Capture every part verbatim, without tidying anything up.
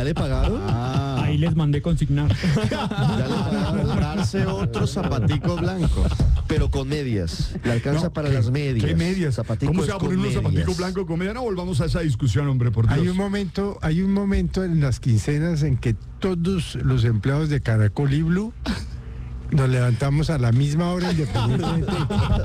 ¿Ya le pagaron? Ah. Ahí les mandé consignar. Ya le pagaron comprarse otro zapatico blanco, pero con medias. Le alcanza no, para ¿qué, las medias. ¿Qué medias? Zapatico ¿Cómo se va a poner unos zapaticos blancos con medias? No volvamos a esa discusión, hombre, por Dios. Hay un momento, hay un momento en las quincenas en que todos los empleados de Caracol y Blue nos levantamos a la misma hora independientemente.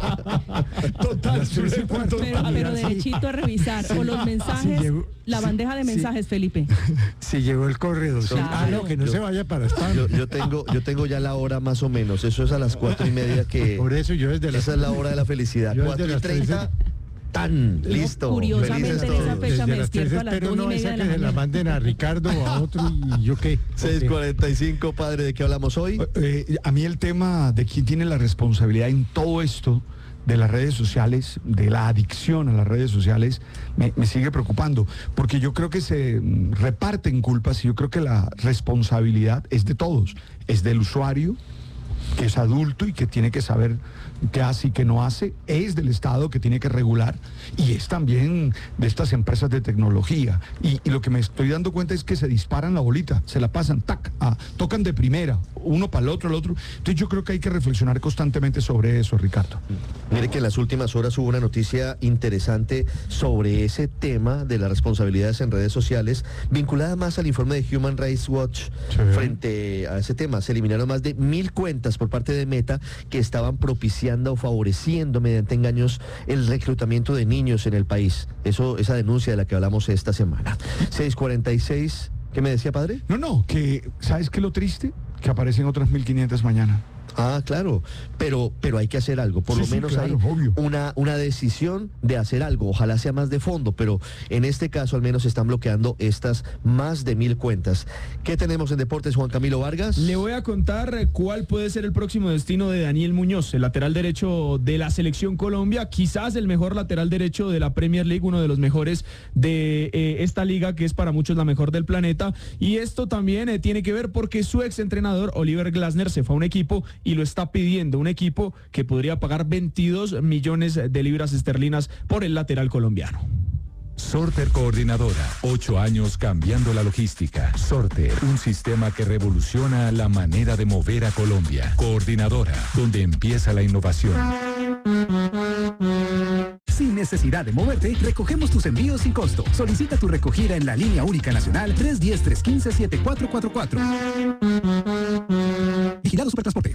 Total, pero, pero derechito a revisar. O los mensajes, sí, llegó, la bandeja de mensajes, sí, Felipe. Si llegó el correo. Claro. Ah, no, que no yo, se vaya para spam. Yo, yo, tengo, yo tengo ya la hora más o menos. Eso es a las cuatro y media que... Por eso yo desde las... Esa es la hora de la felicidad. Cuatro y treinta... Tan, listo. Curiosamente en esa fecha me despierto a las pero dos no y media de la que se la manden a Ricardo o a otro y yo qué. seis cuarenta y cinco, padre, ¿de qué hablamos hoy? Eh, a mí el tema de quién tiene la responsabilidad en todo esto de las redes sociales, de la adicción a las redes sociales, me, me sigue preocupando, porque yo creo que se reparten culpas y yo creo que la responsabilidad es de todos, es del usuario, que es adulto y que tiene que saber qué hace y qué no hace, es del Estado que tiene que regular y es también de estas empresas de tecnología. Y, y lo que me estoy dando cuenta es que se disparan la bolita, se la pasan, tac, ah, tocan de primera, uno para el otro, el otro. Entonces yo creo que hay que reflexionar constantemente sobre eso, Ricardo. Mire que en las últimas horas hubo una noticia interesante sobre ese tema de las responsabilidades en redes sociales, vinculada más al informe de Human Rights Watch. Sí. Frente a ese tema. Se eliminaron más de mil cuentas por parte de Meta que estaban propiciando o favoreciendo mediante engaños el reclutamiento de niños en el país. Eso, esa denuncia de la que hablamos esta semana. seis cuarenta y seis, ¿qué me decía, padre? No, no, que ¿sabes qué es lo triste? Que aparecen otras mil quinientas mañana. Ah, claro, pero, pero hay que hacer algo, por sí, lo menos sí, claro, hay obvio. una, una decisión de hacer algo, ojalá sea más de fondo, pero en este caso al menos están bloqueando estas más de mil cuentas. ¿Qué tenemos en deportes, Juan Camilo Vargas? Le voy a contar cuál puede ser el próximo destino de Daniel Muñoz, el lateral derecho de la Selección Colombia, quizás el mejor lateral derecho de la Premier League, uno de los mejores de eh, esta liga que es para muchos la mejor del planeta, y esto también eh, tiene que ver porque su ex entrenador Oliver Glasner se fue a un equipo y lo está pidiendo, un equipo que podría pagar veintidós millones de libras esterlinas por el lateral colombiano. Sorter Coordinadora, ocho años cambiando la logística. Sorter, un sistema que revoluciona la manera de mover a Colombia. Coordinadora, donde empieza la innovación. Sin necesidad de moverte, recogemos tus envíos sin costo. Solicita tu recogida en la línea única nacional tres uno cero, tres uno cinco, siete cuatro cuatro cuatro. Vigilado Supertransporte.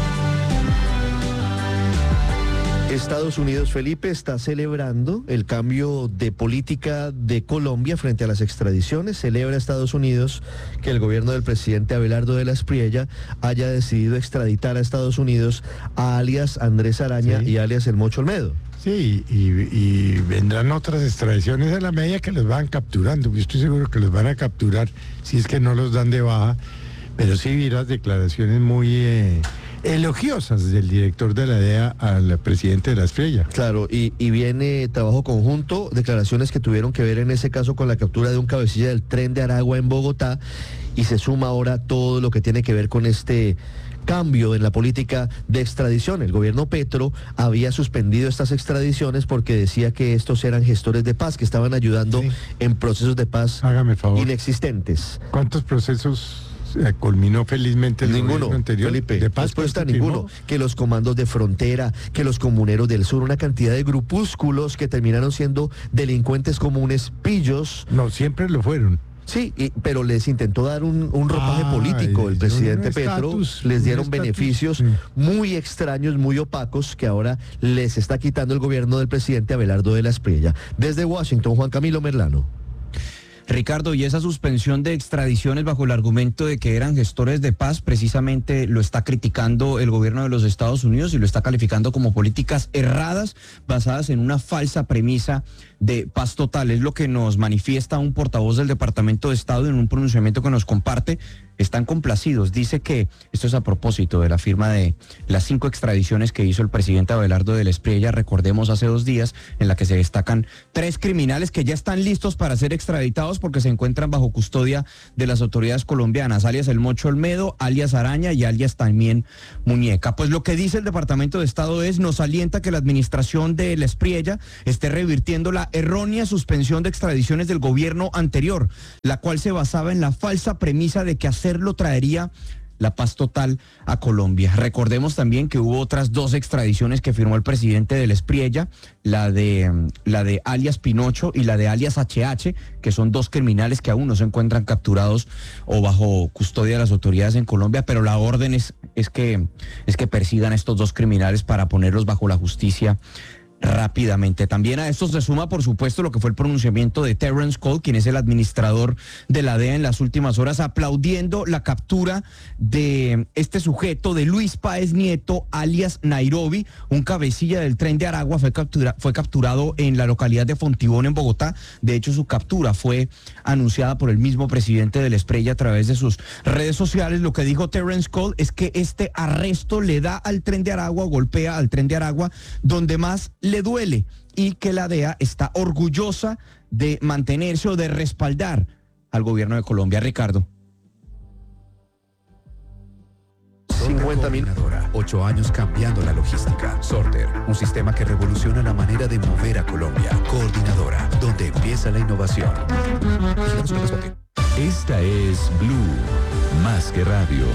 Estados Unidos, Felipe, está celebrando el cambio de política de Colombia frente a las extradiciones. Celebra Estados Unidos que el gobierno del presidente Abelardo de la Espriella haya decidido extraditar a Estados Unidos a alias Andrés Araña sí. y alias El Mocho Olmedo. Sí, y, y vendrán otras extradiciones a la medida que los van capturando. Yo estoy seguro que los van a capturar si es que no los dan de baja, pero sí vi las declaraciones muy... Eh, elogiosas del director de la D E A al presidente de la Espriella. Claro, y, y viene trabajo conjunto, declaraciones que tuvieron que ver en ese caso con la captura de un cabecilla del tren de Aragua en Bogotá, y se suma ahora todo lo que tiene que ver con este cambio en la política de extradición. El gobierno Petro había suspendido estas extradiciones porque decía que estos eran gestores de paz, que estaban ayudando sí. en procesos de paz Hágame favor. inexistentes. ¿Cuántos procesos culminó felizmente el ninguno anterior? Felipe, de paz pues está ninguno, que los comandos de frontera, que los comuneros del sur, una cantidad de grupúsculos que terminaron siendo delincuentes comunes, pillos. No, siempre lo fueron. Sí, y, pero les intentó dar un, un ropaje ah, político el presidente Petro, estatus, les dieron beneficios sí. muy extraños, muy opacos, que ahora les está quitando el gobierno del presidente Abelardo de la Espriella. Desde Washington, Juan Camilo Merlano. Ricardo, y esa suspensión de extradiciones bajo el argumento de que eran gestores de paz, precisamente lo está criticando el gobierno de los Estados Unidos y lo está calificando como políticas erradas basadas en una falsa premisa de paz total. Es lo que nos manifiesta un portavoz del Departamento de Estado en un pronunciamiento que nos comparte están complacidos. Dice que, esto es a propósito de la firma de las cinco extradiciones que hizo el presidente Abelardo del Espriella, recordemos hace dos días, en la que se destacan tres criminales que ya están listos para ser extraditados porque se encuentran bajo custodia de las autoridades colombianas, alias El Mocho Olmedo, alias Araña y alias también Muñeca. Pues lo que dice el Departamento de Estado es, nos alienta que la administración del Espriella esté revirtiendo la errónea suspensión de extradiciones del gobierno anterior, la cual se basaba en la falsa premisa de que hacerlo traería la paz total a Colombia. Recordemos también que hubo otras dos extradiciones que firmó el presidente del Espriella, la de, la de alias Pinocho y la de alias H H, que son dos criminales que aún no se encuentran capturados o bajo custodia de las autoridades en Colombia, pero la orden es, es, que, es que persigan a estos dos criminales para ponerlos bajo la justicia rápidamente. También a esto se suma, por supuesto, lo que fue el pronunciamiento de Terrence Cole, quien es el administrador de la D E A en las últimas horas, aplaudiendo la captura de este sujeto, de Luis Páez Nieto, alias Nairobi, un cabecilla del Tren de Aragua. Fue, captura, fue capturado en la localidad de Fontibón, en Bogotá. De hecho, su captura fue anunciada por el mismo presidente del Espriella a través de sus redes sociales. Lo que dijo Terrence Cole es que este arresto le da al Tren de Aragua, golpea al Tren de Aragua, donde más le duele, y que la D E A está orgullosa de mantenerse o de respaldar al gobierno de Colombia. Ricardo. cincuenta mil. Ocho años cambiando la logística. Sorter, un sistema que revoluciona la manera de mover a Colombia. Coordinadora, donde empieza la innovación. Esta es Blue, más que radio.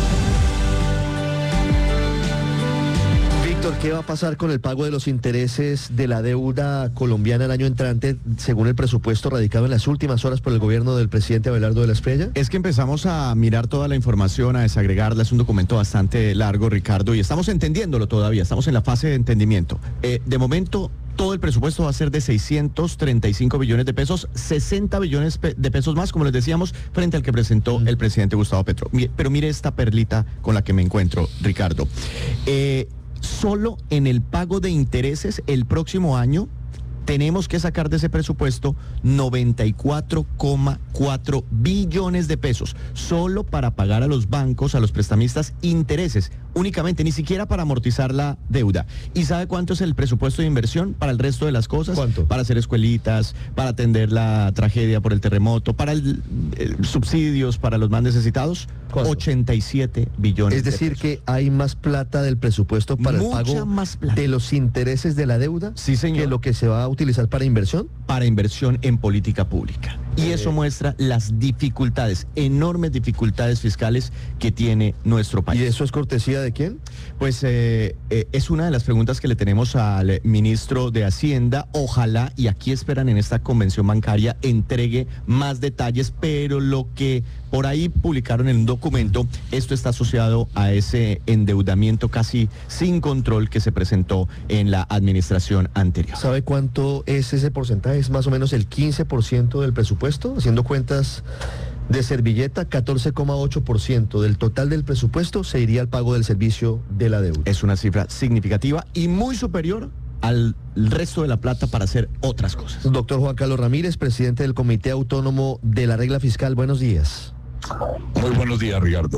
Víctor, ¿qué va a pasar con el pago de los intereses de la deuda colombiana el año entrante, según el presupuesto radicado en las últimas horas por el gobierno del presidente Abelardo del Espriella? Es que empezamos a mirar toda la información, a desagregarla. Es un documento bastante largo, Ricardo, y estamos entendiéndolo todavía. Estamos en la fase de entendimiento. Eh, de momento, todo el presupuesto va a ser de seiscientos treinta y cinco billones de pesos, sesenta billones de pesos más, como les decíamos, frente al que presentó el presidente Gustavo Petro. Pero mire esta perlita con la que me encuentro, Ricardo. Eh, Solo en el pago de intereses el próximo año tenemos que sacar de ese presupuesto noventa y cuatro coma cuatro billones de pesos, solo para pagar a los bancos, a los prestamistas, intereses, únicamente, ni siquiera para amortizar la deuda. ¿Y sabe cuánto es el presupuesto de inversión para el resto de las cosas? ¿Cuánto? Para hacer escuelitas, para atender la tragedia por el terremoto, para el, el, subsidios para los más necesitados. ¿Cuánto? ochenta y siete billones. Es decir, de pesos. que hay más plata del presupuesto para Mucha el pago más plata. de los intereses de la deuda. Sí, señor. Que lo que se va a utilizar para inversión. Para inversión en política pública. Y eso muestra las dificultades, enormes dificultades fiscales que tiene nuestro país. ¿Y eso es cortesía de quién? Pues eh, eh, es una de las preguntas que le tenemos al ministro de Hacienda. Ojalá, y aquí esperan en esta convención bancaria, entregue más detalles, pero lo que por ahí publicaron en un documento, esto está asociado a ese endeudamiento casi sin control que se presentó en la administración anterior. ¿Sabe cuánto es ese porcentaje? Es más o menos el quince por ciento del presupuesto, haciendo cuentas de servilleta, catorce coma ocho por ciento del total del presupuesto se iría al pago del servicio de la deuda. Es una cifra significativa y muy superior al resto de la plata para hacer otras cosas. Doctor Juan Carlos Ramírez, presidente del Comité Autónomo de la Regla Fiscal, buenos días. Muy buenos días, Ricardo.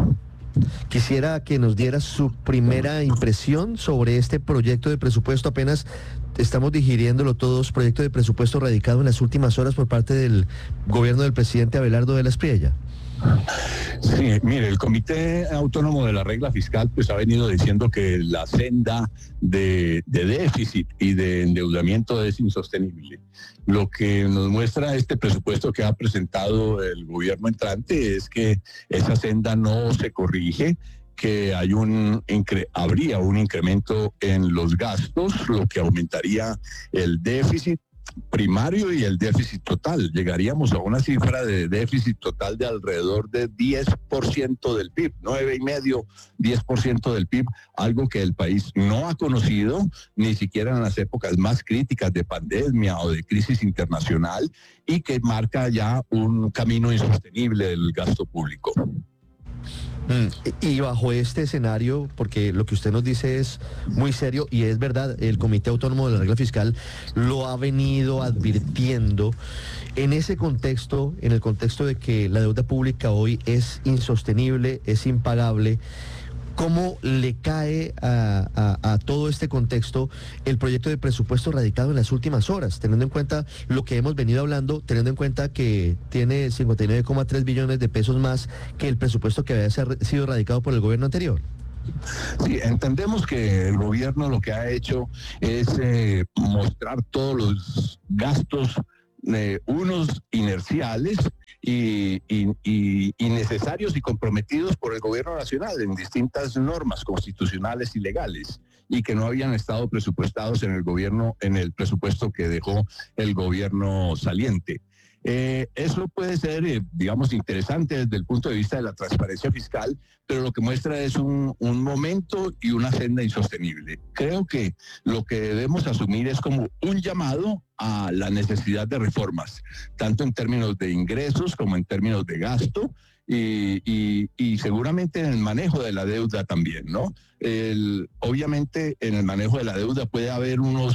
Quisiera que nos diera su primera impresión sobre este proyecto de presupuesto. Apenas estamos digiriéndolo todos, proyecto de presupuesto radicado en las últimas horas por parte del gobierno del presidente Abelardo del Espriella. Sí, mire, el Comité Autónomo de la Regla Fiscal pues ha venido diciendo que la senda de, de déficit y de endeudamiento es insostenible. Lo que nos muestra este presupuesto que ha presentado el gobierno entrante es que esa senda no se corrige, que hay un incre- habría un incremento en los gastos, lo que aumentaría el déficit primario y el déficit total. Llegaríamos a una cifra de déficit total de alrededor de diez por ciento del P I B, nueve y medio, diez por ciento del P I B, algo que el país no ha conocido ni siquiera en las épocas más críticas de pandemia o de crisis internacional, y que marca ya un camino insostenible del gasto público. Mm, y bajo este escenario, porque lo que usted nos dice es muy serio y es verdad, el Comité Autónomo de la Regla Fiscal lo ha venido advirtiendo. En ese contexto, en el contexto de que la deuda pública hoy es insostenible, es impagable, ¿cómo le cae a, a, a todo este contexto el proyecto de presupuesto radicado en las últimas horas, teniendo en cuenta lo que hemos venido hablando, teniendo en cuenta que tiene cincuenta y nueve coma tres billones de pesos más que el presupuesto que había sido radicado por el gobierno anterior? Sí, entendemos que el gobierno lo que ha hecho es eh, mostrar todos los gastos, eh, unos inerciales y, y, y, y necesarios y comprometidos por el gobierno nacional en distintas normas constitucionales y legales, y que no habían estado presupuestados en el gobierno, en el presupuesto que dejó el gobierno saliente. Eh, eso puede ser, eh, digamos, interesante desde el punto de vista de la transparencia fiscal, pero lo que muestra es un, un momento y una senda insostenible. Creo que lo que debemos asumir es como un llamado a la necesidad de reformas, tanto en términos de ingresos como en términos de gasto, y, y, y seguramente en el manejo de la deuda también, ¿no? El, obviamente en el manejo de la deuda puede haber unos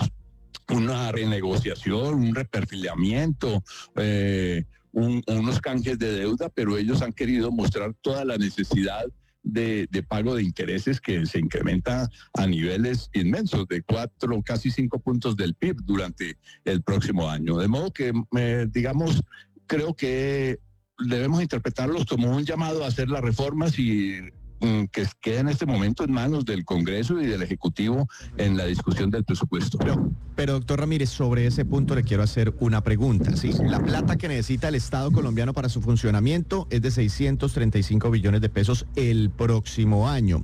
una renegociación, un reperfileamiento, eh, un, unos canjes de deuda, pero ellos han querido mostrar toda la necesidad de, de pago de intereses que se incrementa a niveles inmensos, de cuatro, casi cinco puntos del P I B durante el próximo año. De modo que, eh, digamos, creo que debemos interpretarlos como un llamado a hacer las reformas y que queda en este momento en manos del Congreso y del Ejecutivo en la discusión del presupuesto. Pero, pero doctor Ramírez, sobre ese punto le quiero hacer una pregunta, ¿sí? La plata que necesita el Estado colombiano para su funcionamiento es de seiscientos treinta y cinco billones de pesos el próximo año.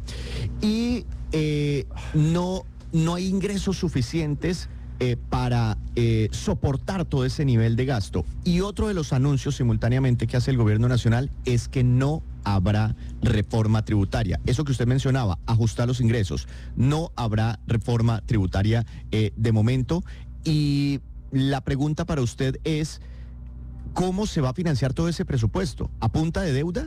Y eh, no, no hay ingresos suficientes Eh, para eh, soportar todo ese nivel de gasto. Y otro de los anuncios simultáneamente que hace el gobierno nacional es que no habrá reforma tributaria. Eso que usted mencionaba, ajustar los ingresos. No habrá reforma tributaria eh, de momento. Y la pregunta para usted es, ¿cómo se va a financiar todo ese presupuesto? ¿A punta de deuda?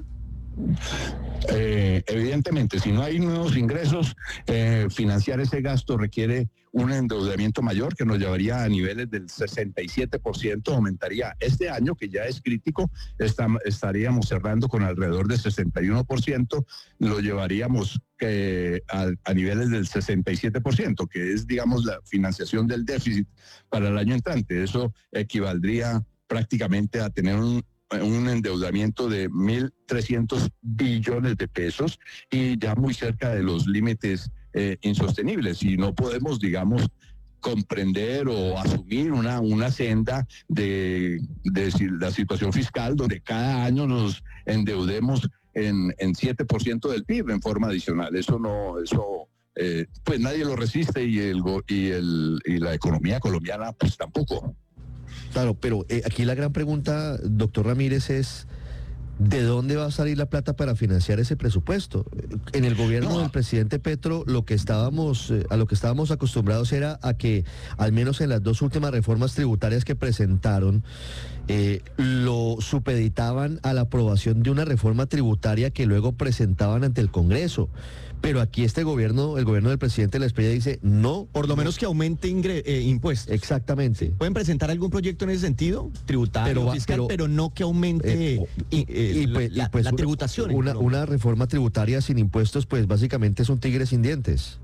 Eh, evidentemente, si no hay nuevos ingresos, eh, financiar ese gasto requiere un endeudamiento mayor que nos llevaría a niveles del sesenta y siete por ciento, aumentaría este año, que ya es crítico, está, estaríamos cerrando con alrededor del sesenta y uno por ciento, lo llevaríamos eh, a, a niveles del sesenta y siete por ciento, que es, digamos, la financiación del déficit para el año entrante. Eso equivaldría prácticamente a tener un un endeudamiento de mil trescientos billones de pesos y ya muy cerca de los límites eh, insostenibles, y no podemos, digamos, comprender o asumir una, una senda de, de la situación fiscal donde cada año nos endeudemos en, en siete por ciento del P I B en forma adicional. Eso no, eso eh, pues nadie lo resiste, y, el, y, el, y la economía colombiana pues tampoco. Claro, pero eh, aquí la gran pregunta, doctor Ramírez, es ¿de dónde va a salir la plata para financiar ese presupuesto? En el gobierno no. del presidente Petro, lo que estábamos, eh, a lo que estábamos acostumbrados era a que, al menos en las dos últimas reformas tributarias que presentaron, eh, lo supeditaban a la aprobación de una reforma tributaria que luego presentaban ante el Congreso. Pero aquí este gobierno, el gobierno del presidente La Espriella dice no. Por lo menos que aumente ingre, eh, impuestos. Exactamente. ¿Pueden presentar algún proyecto en ese sentido? Tributario, pero, fiscal, pero, pero no que aumente eh, y, eh, y, pues, la, y pues la una, tributación. Una, una reforma tributaria sin impuestos, pues básicamente es un tigre sin dientes.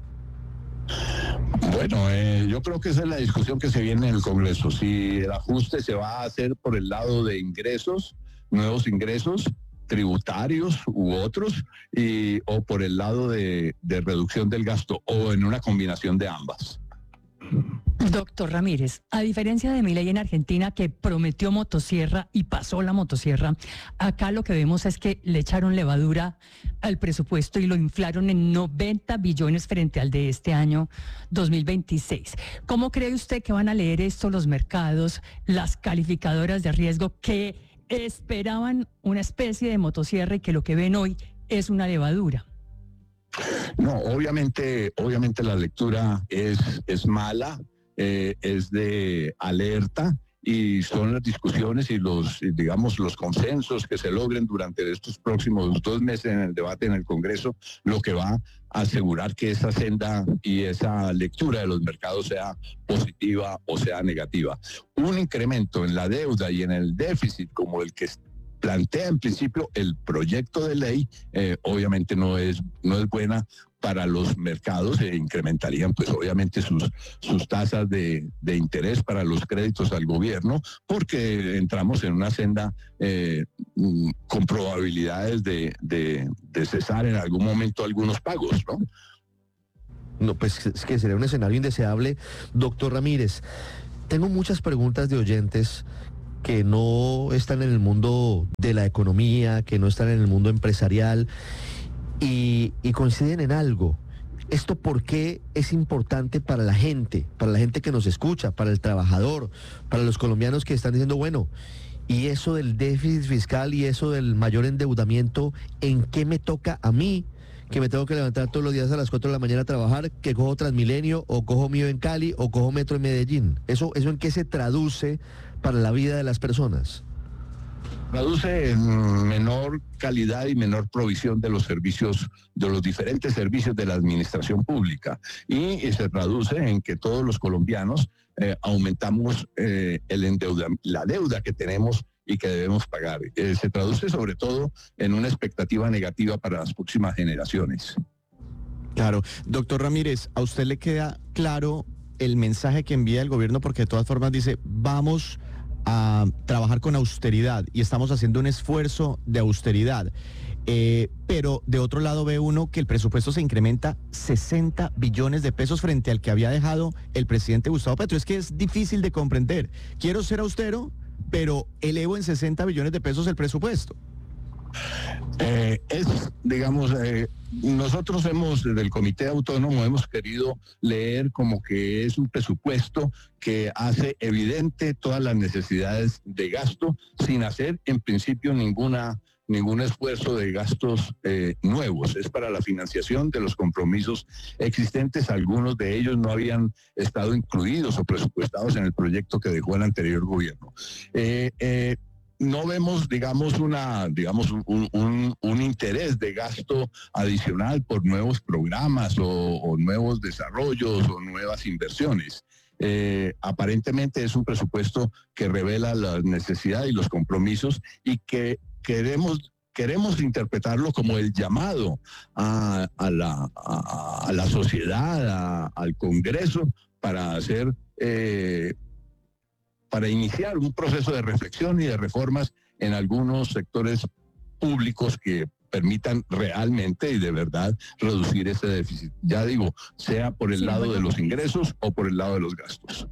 Bueno, eh, yo creo que esa es la discusión que se viene en el Congreso. Si el ajuste se va a hacer por el lado de ingresos, nuevos ingresos tributarios u otros, y, o por el lado de, de reducción del gasto, o en una combinación de ambas. Doctor Ramírez, a diferencia de Milei en Argentina, que prometió motosierra y pasó la motosierra, acá lo que vemos es que le echaron levadura al presupuesto y lo inflaron en noventa billones frente al de este año dos mil veintiséis. ¿Cómo cree usted que van a leer esto los mercados, las calificadoras de riesgo, que esperaban una especie de motosierra y que lo que ven hoy es una levadura? No, obviamente, obviamente la lectura es, es mala, eh, es de alerta, y son las discusiones y los, digamos, los consensos que se logren durante estos próximos dos meses en el debate en el Congreso, lo que va a asegurar que esa senda y esa lectura de los mercados sea positiva o sea negativa. Un incremento en la deuda y en el déficit como el que plantea en principio el proyecto de ley, eh, obviamente no es, no es buena para los mercados, se incrementarían pues obviamente sus, sus tasas de, de interés para los créditos al gobierno, porque entramos en una senda eh, con probabilidades de, de, de cesar en algún momento algunos pagos, ¿no? No, pues es que sería un escenario indeseable. Doctor Ramírez, tengo muchas preguntas de oyentes que no están en el mundo de la economía, que no están en el mundo empresarial, y, y coinciden en algo. ¿Esto por qué es importante para la gente, para la gente que nos escucha, para el trabajador, para los colombianos que están diciendo, bueno, y eso del déficit fiscal y eso del mayor endeudamiento, ¿en qué me toca a mí? Que me tengo que levantar todos los días a las cuatro de la mañana a trabajar, que cojo Transmilenio, o cojo Mío en Cali, o cojo Metro en Medellín. ¿Eso, eso en qué se traduce para la vida de las personas? Traduce en menor calidad y menor provisión de los servicios, de los diferentes servicios de la administración pública. Y, y se traduce en que todos los colombianos eh, aumentamos eh, el endeuda, la deuda que tenemos y que debemos pagar. Eh, se traduce sobre todo en una expectativa negativa para las próximas generaciones. Claro. Doctor Ramírez, ¿a usted le queda claro el mensaje que envía el gobierno? Porque de todas formas dice, vamos a trabajar con austeridad y estamos haciendo un esfuerzo de austeridad. Eh, pero de otro lado ve uno que el presupuesto se incrementa sesenta billones de pesos frente al que había dejado el presidente Gustavo Petro. Es que es difícil de comprender. Quiero ser austero, pero elevo en sesenta billones de pesos el presupuesto. Eh, es, digamos, eh, nosotros hemos, desde el Comité Autónomo, hemos querido leer como que es un presupuesto que hace evidente todas las necesidades de gasto sin hacer en principio ninguna ningún esfuerzo de gastos eh, nuevos. Es para la financiación de los compromisos existentes. Algunos de ellos no habían estado incluidos o presupuestados en el proyecto que dejó el anterior gobierno. Eh, eh, no vemos, digamos, una, digamos, un, un, un interés de gasto adicional por nuevos programas o, o nuevos desarrollos o nuevas inversiones. Eh, aparentemente es un presupuesto que revela la necesidad y los compromisos y que queremos queremos interpretarlo como el llamado a, a, la, a, a la sociedad, a, al Congreso, para hacer eh, para iniciar un proceso de reflexión y de reformas en algunos sectores públicos que permitan realmente y de verdad reducir ese déficit. Ya digo, sea por el sí, lado bueno. de los ingresos o por el lado de los gastos.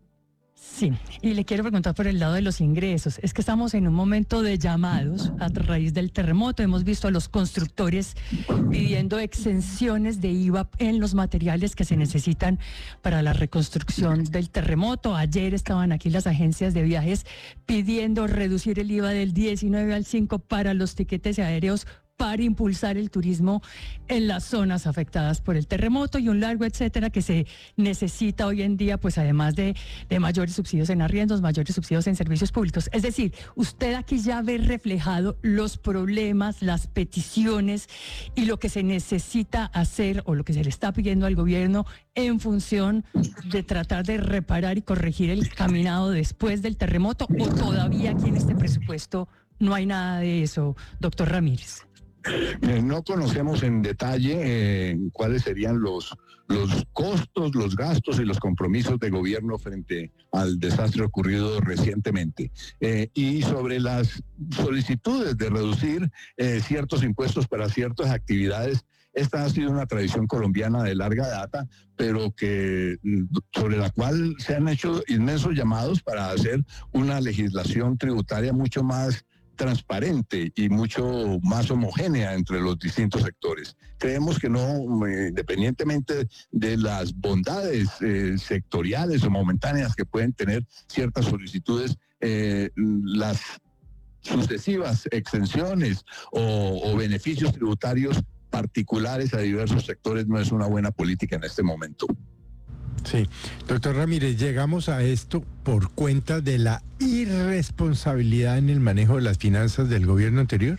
Sí, y le quiero preguntar por el lado de los ingresos. Es que estamos en un momento de llamados a raíz del terremoto. Hemos visto a los constructores pidiendo exenciones de I V A en los materiales que se necesitan para la reconstrucción del terremoto. Ayer estaban aquí las agencias de viajes pidiendo reducir el I V A del diecinueve al cinco para los tiquetes aéreos para impulsar el turismo en las zonas afectadas por el terremoto y un largo etcétera que se necesita hoy en día, pues además de, de mayores subsidios en arriendos, mayores subsidios en servicios públicos. Es decir, usted aquí ya ve reflejado los problemas, las peticiones y lo que se necesita hacer o lo que se le está pidiendo al gobierno en función de tratar de reparar y corregir el caminado después del terremoto, o todavía aquí en este presupuesto no hay nada de eso, doctor Ramírez. Eh, no conocemos en detalle eh, cuáles serían los, los costos, los gastos y los compromisos de gobierno frente al desastre ocurrido recientemente. Eh, y sobre las solicitudes de reducir eh, ciertos impuestos para ciertas actividades, esta ha sido una tradición colombiana de larga data, pero que sobre la cual se han hecho inmensos llamados para hacer una legislación tributaria mucho más transparente y mucho más homogénea entre los distintos sectores. Creemos que no, independientemente de las bondades eh, sectoriales o momentáneas que pueden tener ciertas solicitudes, eh, las sucesivas exenciones o, o beneficios tributarios particulares a diversos sectores no es una buena política en este momento. Sí, doctor Ramírez, llegamos a esto por cuenta de la irresponsabilidad en el manejo de las finanzas del gobierno anterior.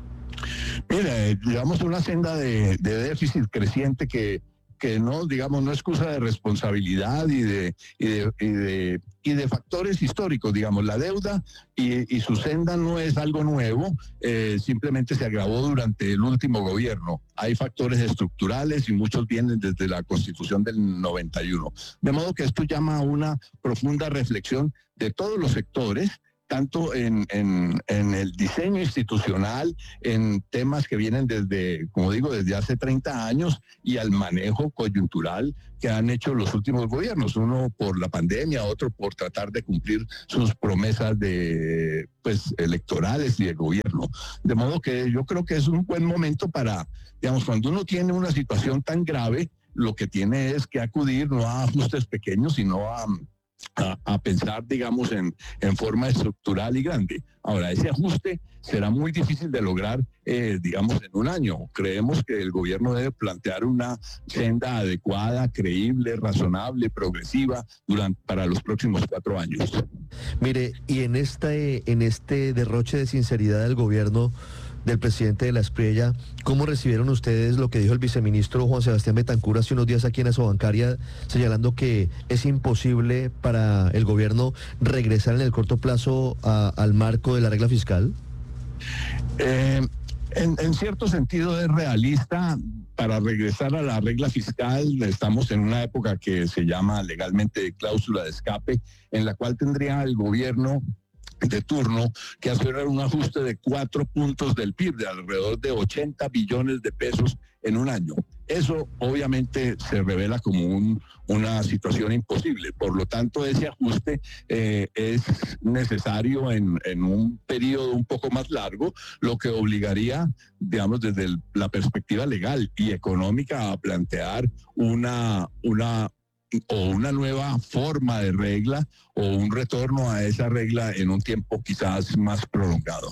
Mira, digamos una senda de, de déficit creciente que, que no, digamos, no excusa de responsabilidad y de, y de, y de, y de factores históricos, digamos, la deuda y, y su senda no es algo nuevo, eh, simplemente se agravó durante el último gobierno. Hay factores estructurales y muchos vienen desde la Constitución del noventa y uno. De modo que esto llama a una profunda reflexión de todos los sectores, tanto en, en, en el diseño institucional, en temas que vienen desde, como digo, desde hace treinta años, y al manejo coyuntural que han hecho los últimos gobiernos, uno por la pandemia, otro por tratar de cumplir sus promesas de, pues, electorales y de gobierno. De modo que yo creo que es un buen momento para, digamos, cuando uno tiene una situación tan grave, lo que tiene es que acudir no a ajustes pequeños, sino a... A, a pensar, digamos, en, en forma estructural y grande. Ahora, ese ajuste será muy difícil de lograr, eh, digamos, en un año. Creemos que el gobierno debe plantear una senda adecuada, creíble, razonable, progresiva durante, para los próximos cuatro años. Mire, y en este, en este derroche de sinceridad del gobierno del presidente de la Espriella, ¿cómo recibieron ustedes lo que dijo el viceministro Juan Sebastián Betancur hace unos días aquí en Asobancaria, señalando que es imposible para el gobierno regresar en el corto plazo a, al marco de la regla fiscal? Eh, en, en cierto sentido es realista. Para regresar a la regla fiscal, estamos en una época que se llama legalmente cláusula de escape, en la cual tendría el gobierno de turno que hacer un ajuste de cuatro puntos del P I B, de alrededor de ochenta billones de pesos en un año. Eso obviamente se revela como un, una situación imposible. Por lo tanto, ese ajuste eh, es necesario en, en un periodo un poco más largo, lo que obligaría, digamos, desde el, la perspectiva legal y económica a plantear una, una o una nueva forma de regla o un retorno a esa regla en un tiempo quizás más prolongado.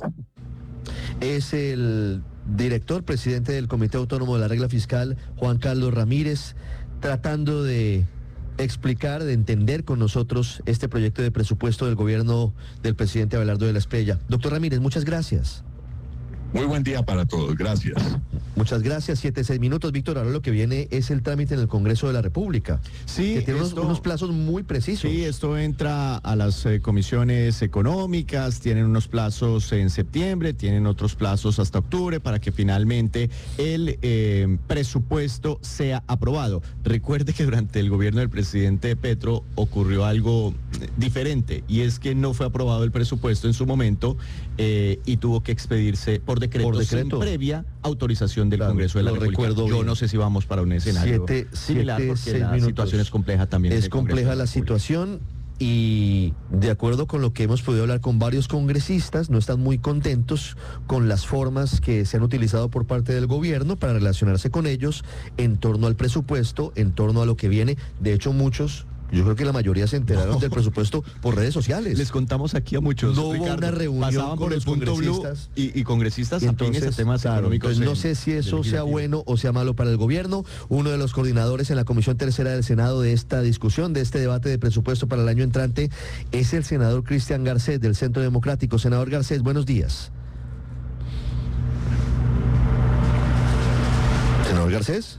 Es el director, presidente del Comité Autónomo de la Regla Fiscal, Juan Carlos Ramírez, tratando de explicar, de entender con nosotros este proyecto de presupuesto del gobierno del presidente Abelardo de la Espriella. Doctor Ramírez, muchas gracias. Muy buen día para todos, gracias. Muchas gracias, siete, seis minutos. Víctor, ahora lo que viene es el trámite en el Congreso de la República. Sí, que tiene esto, unos, unos plazos muy precisos. Sí, esto entra a las eh, comisiones económicas, tienen unos plazos en septiembre, tienen otros plazos hasta octubre para que finalmente el eh, presupuesto sea aprobado. Recuerde que durante el gobierno del presidente Petro ocurrió algo diferente, y es que no fue aprobado el presupuesto en su momento eh, y tuvo que expedirse por decreto, por decreto. sin previa autorización del claro, Congreso de la República. Recuerdo Yo bien. no sé si vamos para un escenario siete, similar, siete, porque la minutos. situación es compleja también. Es compleja la, la situación, y de acuerdo con lo que hemos podido hablar con varios congresistas, no están muy contentos con las formas que se han utilizado por parte del gobierno para relacionarse con ellos en torno al presupuesto, en torno a lo que viene. De hecho, muchos... Yo creo que la mayoría se enteraron no. del presupuesto por redes sociales. Les contamos aquí a muchos. No hubo una reunión pasaban por el punto blue y, y congresistas y entonces, afines a temas claro, económicos. Entonces no sé si eso sea bueno o sea malo para el gobierno. Uno de los coordinadores en la Comisión Tercera del Senado de esta discusión, de este debate de presupuesto para el año entrante, es el senador Cristian Garcés del Centro Democrático. Senador Garcés, buenos días. Senador Garcés.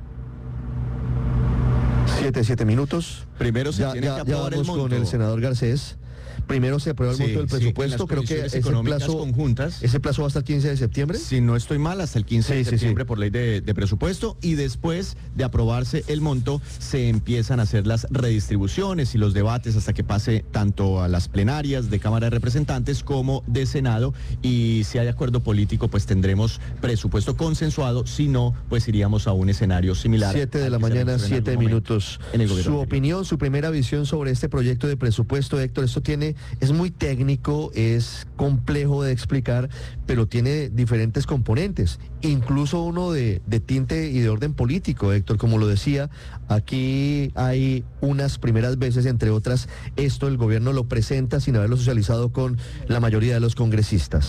Siete, siete minutos. Primero se ya, tiene ya, que aprobar ya vamos el monto. con el senador Garcés. Primero se aprueba el monto sí, del presupuesto, sí, creo que ese plazo, conjuntas, ese plazo va hasta el quince de septiembre. Si no estoy mal, hasta el quince sí, de septiembre sí, sí. por ley de, de presupuesto, y después de aprobarse el monto se empiezan a hacer las redistribuciones y los debates hasta que pase tanto a las plenarias de Cámara de Representantes como de Senado, y si hay acuerdo político pues tendremos presupuesto consensuado, si no pues iríamos a un escenario similar. Siete de la mañana, siete minutos. En el su opinión, su primera visión sobre este proyecto de presupuesto, Héctor. Esto tiene Es muy técnico, es complejo de explicar, pero tiene diferentes componentes, incluso uno de, de tinte y de orden político, Héctor. Como lo decía, aquí hay unas primeras veces, entre otras, esto el gobierno lo presenta sin haberlo socializado con la mayoría de los congresistas.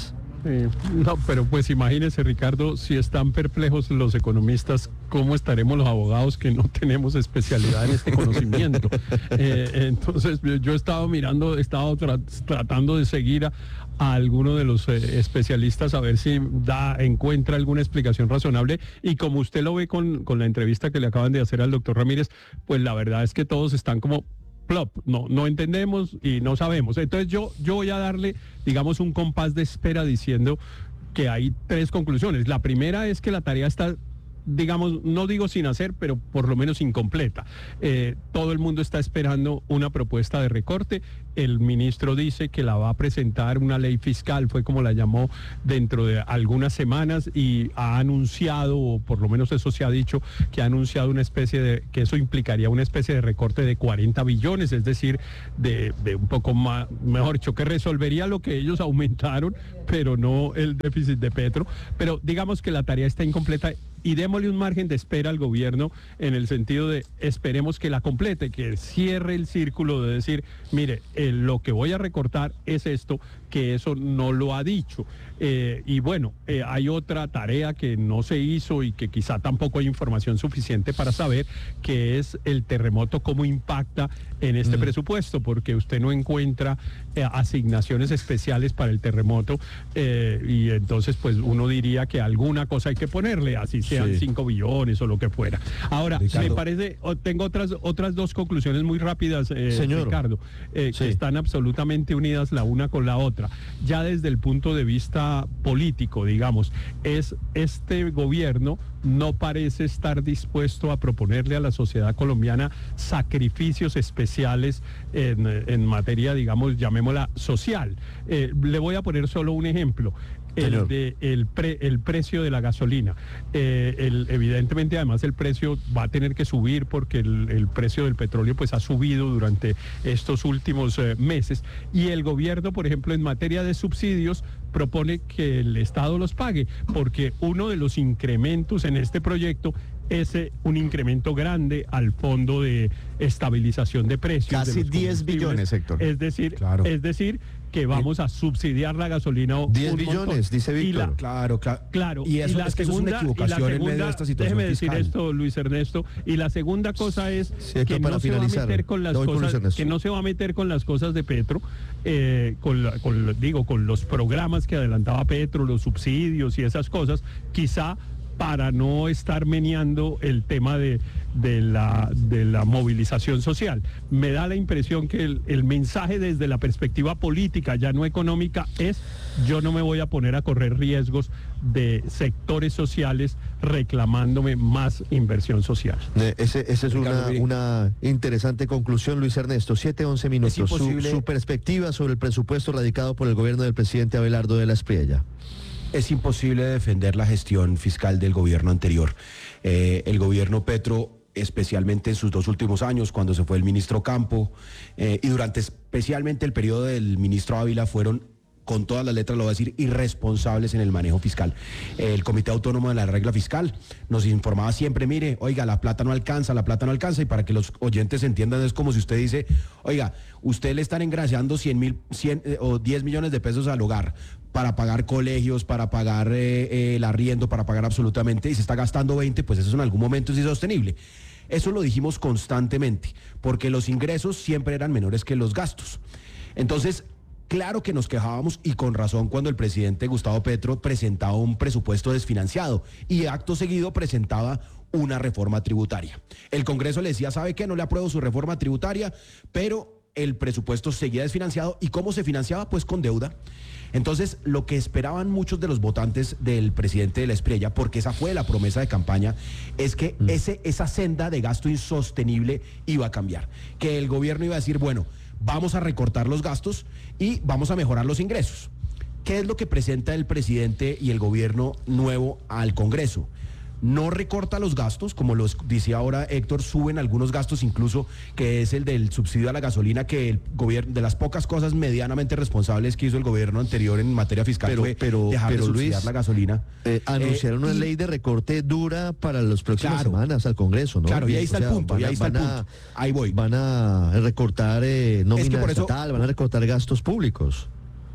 Eh, no, pero pues imagínese, Ricardo, si están perplejos los economistas, ¿cómo estaremos los abogados que no tenemos especialidad en este conocimiento? Eh, entonces, yo he estado mirando, he estado tra tratando de seguir a, a alguno de los eh, especialistas a ver si da, encuentra alguna explicación razonable, y como usted lo ve con, con la entrevista que le acaban de hacer al doctor Ramírez, pues la verdad es que todos están como plop, no, no entendemos y no sabemos. Entonces yo, yo voy a darle, digamos, un compás de espera diciendo que hay tres conclusiones. La primera es que la tarea está, digamos, no digo sin hacer, pero por lo menos incompleta. Eh, todo el mundo está esperando una propuesta de recorte. El ministro dice que la va a presentar, una ley fiscal, fue como la llamó, dentro de algunas semanas, y ha anunciado, o por lo menos eso se ha dicho, que ha anunciado una especie de, que eso implicaría una especie de recorte de cuarenta billones, es decir, de, de un poco más, mejor dicho, que resolvería lo que ellos aumentaron, pero no el déficit de Petro. Pero digamos que la tarea está incompleta, y démosle un margen de espera al gobierno en el sentido de esperemos que la complete, que cierre el círculo de decir, mire, eh, lo que voy a recortar es esto, que eso no lo ha dicho. Eh, y bueno, eh, hay otra tarea que no se hizo y que quizá tampoco hay información suficiente para saber, que es el terremoto, cómo impacta en este mm. presupuesto, porque usted no encuentra eh, asignaciones especiales para el terremoto, eh, y entonces pues uno diría que alguna cosa hay que ponerle, así sean sí. cinco billones o lo que fuera. Ahora, Ricardo, me parece, tengo otras, otras dos conclusiones muy rápidas, eh, Señor. Ricardo, eh, sí. que están absolutamente unidas la una con la otra. Ya desde el punto de vista político, digamos, es este gobierno no parece estar dispuesto a proponerle a la sociedad colombiana sacrificios especiales en, en materia, digamos, llamémosla social. Eh, le voy a poner solo un ejemplo. El, de, el, pre, el precio de la gasolina. Eh, el, evidentemente, además, el precio va a tener que subir porque el, el precio del petróleo pues ha subido durante estos últimos eh, meses. Y el gobierno, por ejemplo, en materia de subsidios, propone que el Estado los pague, porque uno de los incrementos en este proyecto es eh, un incremento grande al fondo de estabilización de precios. Casi de diez billones, Héctor. Es decir, claro. es decir, que vamos a subsidiar la gasolina. diez billones, dice Víctor. La, claro, claro. Claro. Y eso y la es que segunda, eso es una equivocación segunda, en medio de esta situación déjeme fiscal. decir esto, Luis Ernesto. Y la segunda cosa es sí, que no se va a meter con las cosas, que no se va a meter con las cosas de Petro, eh, con, la, con digo, con los programas que adelantaba Petro, los subsidios y esas cosas, quizá para no estar meneando el tema de, de, la, de la movilización social. Me da la impresión que el, el mensaje desde la perspectiva política, ya no económica, es: yo no me voy a poner a correr riesgos de sectores sociales reclamándome más inversión social. Ese, esa es una, una interesante conclusión, Luis Ernesto. siete, once minutos. Su, su perspectiva sobre el presupuesto radicado por el gobierno del presidente Abelardo de la Espriella. Es imposible defender la gestión fiscal del gobierno anterior. Eh, el gobierno Petro, especialmente en sus dos últimos años, cuando se fue el ministro Campo, eh, y durante especialmente el periodo del ministro Ávila, fueron, con todas las letras lo voy a decir, irresponsables en el manejo fiscal. El Comité Autónomo de la Regla Fiscal nos informaba siempre, mire, oiga, la plata no alcanza, la plata no alcanza, y para que los oyentes entiendan, es como si usted dice, oiga, usted le están engraciando cien mil, cien eh, o diez millones de pesos al hogar para pagar colegios, para pagar eh, eh, el arriendo, para pagar absolutamente, y se está gastando veinte, pues eso en algún momento es insostenible. Eso lo dijimos constantemente, porque los ingresos siempre eran menores que los gastos. Entonces, claro que nos quejábamos, y con razón, cuando el presidente Gustavo Petro presentaba un presupuesto desfinanciado y acto seguido presentaba una reforma tributaria. El Congreso le decía, ¿sabe qué? No le apruebo su reforma tributaria, pero el presupuesto seguía desfinanciado. ¿Y cómo se financiaba? Pues con deuda. Entonces, lo que esperaban muchos de los votantes del presidente de la Espriella, porque esa fue la promesa de campaña, es que mm. ese, esa senda de gasto insostenible iba a cambiar. Que el gobierno iba a decir, bueno, vamos a recortar los gastos y vamos a mejorar los ingresos. ¿Qué es lo que presenta el presidente y el gobierno nuevo al Congreso? No recorta los gastos, como los decía ahora Héctor, suben algunos gastos, incluso que es el del subsidio a la gasolina, que el gobierno, de las pocas cosas medianamente responsables que hizo el gobierno anterior en materia fiscal, pero, fue pero, dejar pero, de subsidiar Luis, la gasolina. Eh, anunciaron eh, una y, ley de recorte dura para las próximas claro, semanas al Congreso, ¿no? Claro, y ahí está o sea, el punto, van, y ahí está el punto. A, ahí voy. Van a recortar eh, nómina es que por estatal, eso, van a recortar gastos públicos.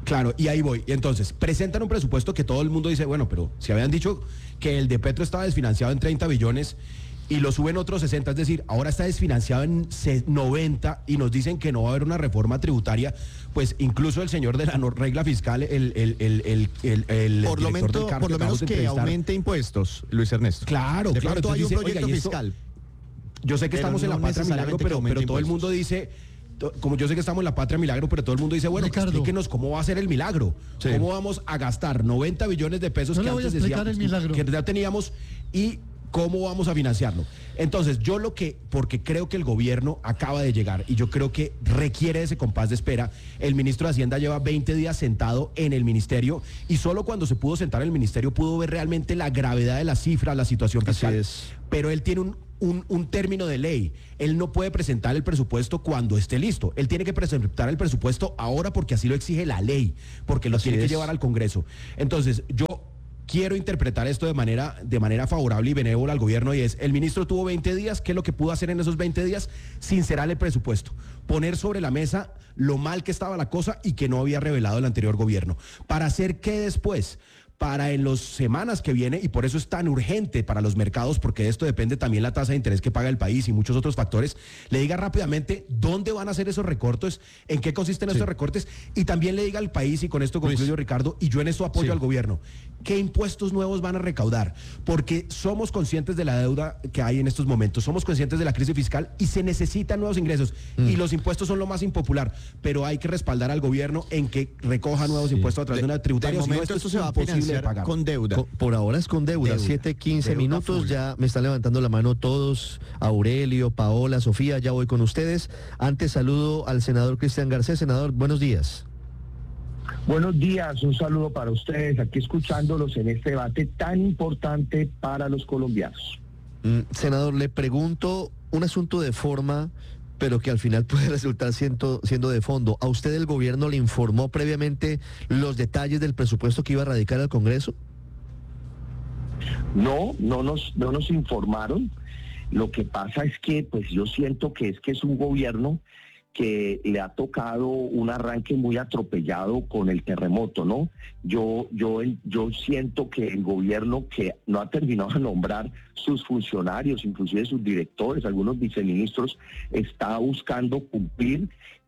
Claro, y ahí voy. Y entonces, presentan un presupuesto que todo el mundo dice, bueno, pero si habían dicho que el de Petro estaba desfinanciado en treinta billones y lo suben otros sesenta, es decir, ahora está desfinanciado en noventa y nos dicen que no va a haber una reforma tributaria, pues incluso el señor de la no regla fiscal, el, el, el, el, el, el por lo, director del mento, CARP por lo menos que entrevistar, aumente impuestos, Luis Ernesto. Claro, de claro. pronto hay un dice, proyecto oiga, esto, fiscal. Yo sé que pero estamos en no la patria milagro, pero, pero todo el mundo dice... Como yo sé que estamos en la patria milagro, pero todo el mundo dice, bueno, explíquenos cómo va a ser el milagro. Sí. ¿Cómo vamos a gastar noventa billones de pesos no que antes decíamos el milagro. que ya teníamos y cómo vamos a financiarlo? Entonces, yo lo que, porque creo que el gobierno acaba de llegar y yo creo que requiere ese compás de espera, el ministro de Hacienda lleva veinte días sentado en el ministerio y solo cuando se pudo sentar en el ministerio pudo ver realmente la gravedad de las cifras, la situación fiscal. Así es. Pero él tiene un Un, un término de ley. Él no puede presentar el presupuesto cuando esté listo. Él tiene que presentar el presupuesto ahora porque así lo exige la ley, porque lo así tiene es. que llevar al Congreso. Entonces, yo quiero interpretar esto de manera, de manera favorable y benévola al gobierno, y es, el ministro tuvo veinte días, ¿qué es lo que pudo hacer en esos veinte días? Sincerar el presupuesto, poner sobre la mesa lo mal que estaba la cosa y que no había revelado el anterior gobierno. ¿Para hacer qué después? Para en las semanas que viene, y por eso es tan urgente para los mercados, porque de esto depende también la tasa de interés que paga el país y muchos otros factores, le diga rápidamente dónde van a hacer esos recortes, en qué consisten sí. esos recortes, y también le diga al país, y con esto concluyo, Luis. Ricardo, y yo en eso apoyo sí. al gobierno, qué impuestos nuevos van a recaudar, porque somos conscientes de la deuda que hay en estos momentos, somos conscientes de la crisis fiscal y se necesitan nuevos ingresos, mm. y los impuestos son lo más impopular, pero hay que respaldar al gobierno en que recoja nuevos sí. impuestos a través de, de una tributaria, si no, esto, esto se va a financiar con deuda. Con, por ahora es con deuda, deuda. siete quince minutos, full. Ya me están levantando la mano todos, Aurelio, Paola, Sofía, ya voy con ustedes. Antes saludo al senador Cristian Garcés. Senador, buenos días. Buenos días, un saludo para ustedes, aquí escuchándolos en este debate tan importante para los colombianos. Mm, senador, le pregunto un asunto de forma, pero que al final puede resultar siendo, siendo de fondo. ¿A usted el gobierno le informó previamente los detalles del presupuesto que iba a radicar al Congreso? No, no nos, no nos informaron. Lo que pasa es que, pues yo siento que es que es un gobierno que le ha tocado un arranque muy atropellado con el terremoto, ¿no? Yo, yo, yo siento que el gobierno, que no ha terminado de nombrar sus funcionarios, inclusive sus directores, algunos viceministros, está buscando cumplir,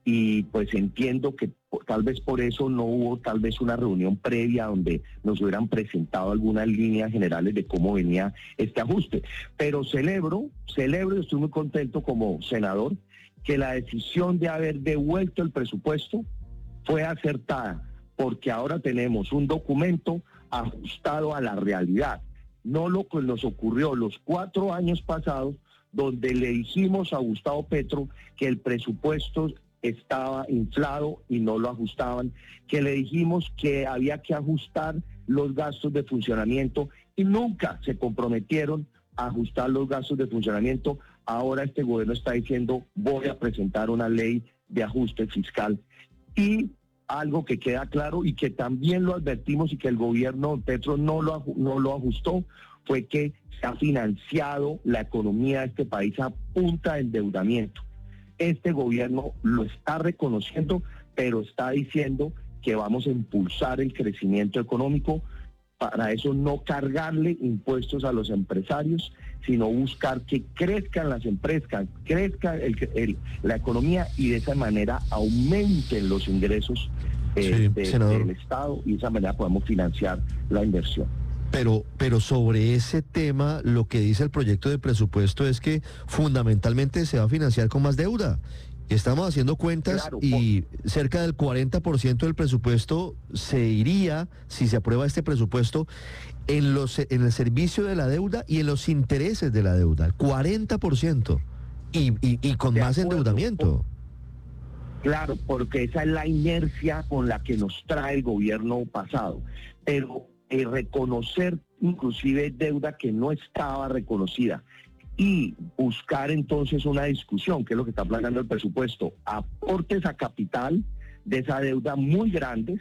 y pues entiendo que tal vez por eso no hubo tal vez una reunión previa donde nos hubieran presentado algunas líneas generales de cómo venía este ajuste. Pero celebro, celebro y estoy muy contento como senador que la decisión de haber devuelto el presupuesto fue acertada, porque ahora tenemos un documento ajustado a la realidad, no lo que nos ocurrió los cuatro años pasados, donde le dijimos a Gustavo Petro que el presupuesto estaba inflado y no lo ajustaban, que le dijimos que había que ajustar los gastos de funcionamiento y nunca se comprometieron a ajustar los gastos de funcionamiento. Ahora este gobierno está diciendo, voy a presentar una ley de ajuste fiscal. Y algo que queda claro y que también lo advertimos y que el gobierno Petro no lo, no lo ajustó, fue que se ha financiado la economía de este país a punta de endeudamiento. Este gobierno lo está reconociendo, pero está diciendo que vamos a impulsar el crecimiento económico. Para eso no cargarle impuestos a los empresarios, sino buscar que crezcan las empresas, crezca el, el, la economía, y de esa manera aumenten los ingresos eh, sí, de, del Estado, y de esa manera podemos financiar la inversión. Pero, pero sobre ese tema, lo que dice el proyecto de presupuesto es que fundamentalmente se va a financiar con más deuda. Estamos haciendo cuentas, claro, y por... cerca del cuarenta por ciento del presupuesto se iría, si se aprueba este presupuesto, en los en el servicio de la deuda y en los intereses de la deuda. cuarenta por ciento. Y, y, y con de más acuerdo, endeudamiento. Por... Claro, porque esa es la inercia con la que nos trae el gobierno pasado. Pero eh, reconocer inclusive deuda que no estaba reconocida, y buscar entonces una discusión, que es lo que está planteando el presupuesto, aportes a capital de esa deuda muy grandes,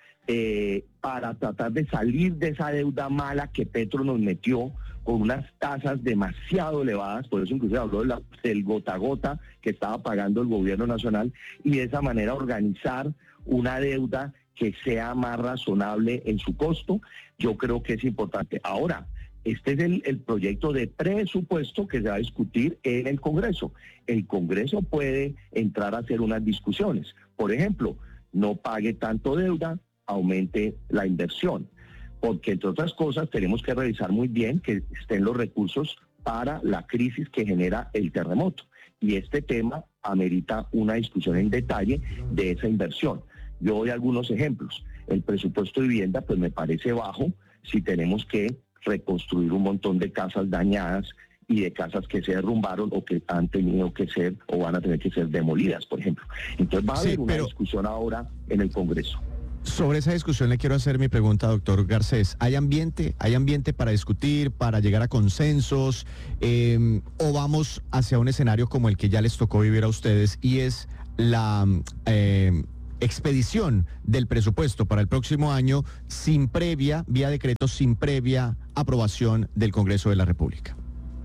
eh, para tratar de salir de esa deuda mala que Petro nos metió con unas tasas demasiado elevadas, por eso inclusive habló de la, del gota a gota que estaba pagando el gobierno nacional, y de esa manera organizar una deuda que sea más razonable en su costo. Yo creo que es importante. Ahora, este es el, el proyecto de presupuesto que se va a discutir en el Congreso. El Congreso puede entrar a hacer unas discusiones. Por ejemplo, no pague tanto deuda, aumente la inversión. Porque, entre otras cosas, tenemos que revisar muy bien que estén los recursos para la crisis que genera el terremoto. Y este tema amerita una discusión en detalle de esa inversión. Yo doy algunos ejemplos. El presupuesto de vivienda, pues me parece bajo si tenemos que reconstruir un montón de casas dañadas y de casas que se derrumbaron o que han tenido que ser o van a tener que ser demolidas, por ejemplo. Entonces va a haber sí, una discusión ahora en el Congreso. Sobre esa discusión le quiero hacer mi pregunta, doctor Garcés. ¿Hay ambiente, hay ambiente para discutir, para llegar a consensos, eh, o vamos hacia un escenario como el que ya les tocó vivir a ustedes y es la eh, expedición del presupuesto para el próximo año sin previa, vía decreto, sin previa aprobación del Congreso de la República?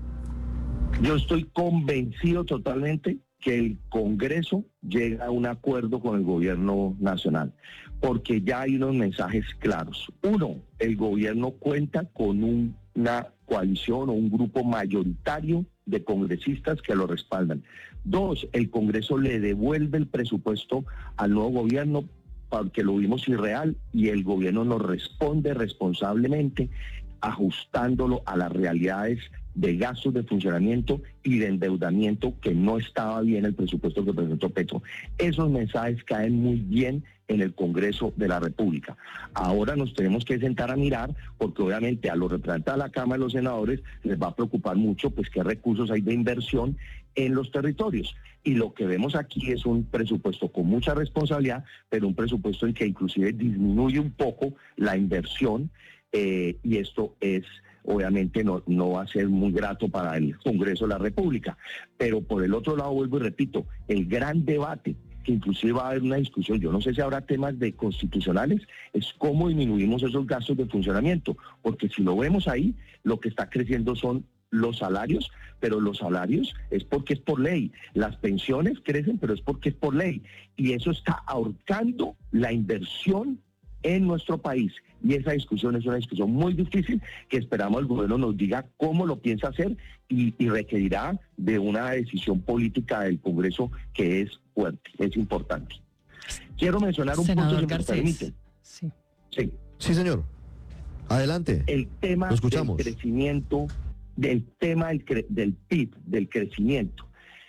Yo estoy convencido totalmente que el Congreso llega a un acuerdo con el gobierno nacional, porque ya hay unos mensajes claros. Uno, el gobierno cuenta con un, una coalición o un grupo mayoritario de congresistas que lo respaldan. Dos, el Congreso le devuelve el presupuesto al nuevo gobierno porque lo vimos irreal y el gobierno nos responde responsablemente ajustándolo a las realidades de gastos de funcionamiento y de endeudamiento que no estaba bien el presupuesto que presentó Petro. Esos mensajes caen muy bien en el Congreso de la República. Ahora nos tenemos que sentar a mirar, porque obviamente a los representantes de la Cámara y los senadores les va a preocupar mucho pues qué recursos hay de inversión en los territorios. Y lo que vemos aquí es un presupuesto con mucha responsabilidad, pero un presupuesto en que inclusive disminuye un poco la inversión, eh, y esto es obviamente no, no va a ser muy grato para el Congreso de la República. Pero por el otro lado, vuelvo y repito, el gran debate, que inclusive va a haber una discusión, yo no sé si habrá temas de constitucionales, es cómo disminuimos esos gastos de funcionamiento, porque si lo vemos ahí, lo que está creciendo son los salarios, pero los salarios es porque es por ley. Las pensiones crecen, pero es porque es por ley. Y eso está ahorcando la inversión en nuestro país. Y esa discusión es una discusión muy difícil que esperamos el gobierno nos diga cómo lo piensa hacer y, y requerirá de una decisión política del Congreso que es fuerte, es importante. Quiero mencionar un Senador punto, si Garcés. me permiten. Sí. Sí. Sí, señor. Adelante. El tema Lo escuchamos. del crecimiento, del tema del, cre del P I B, del crecimiento.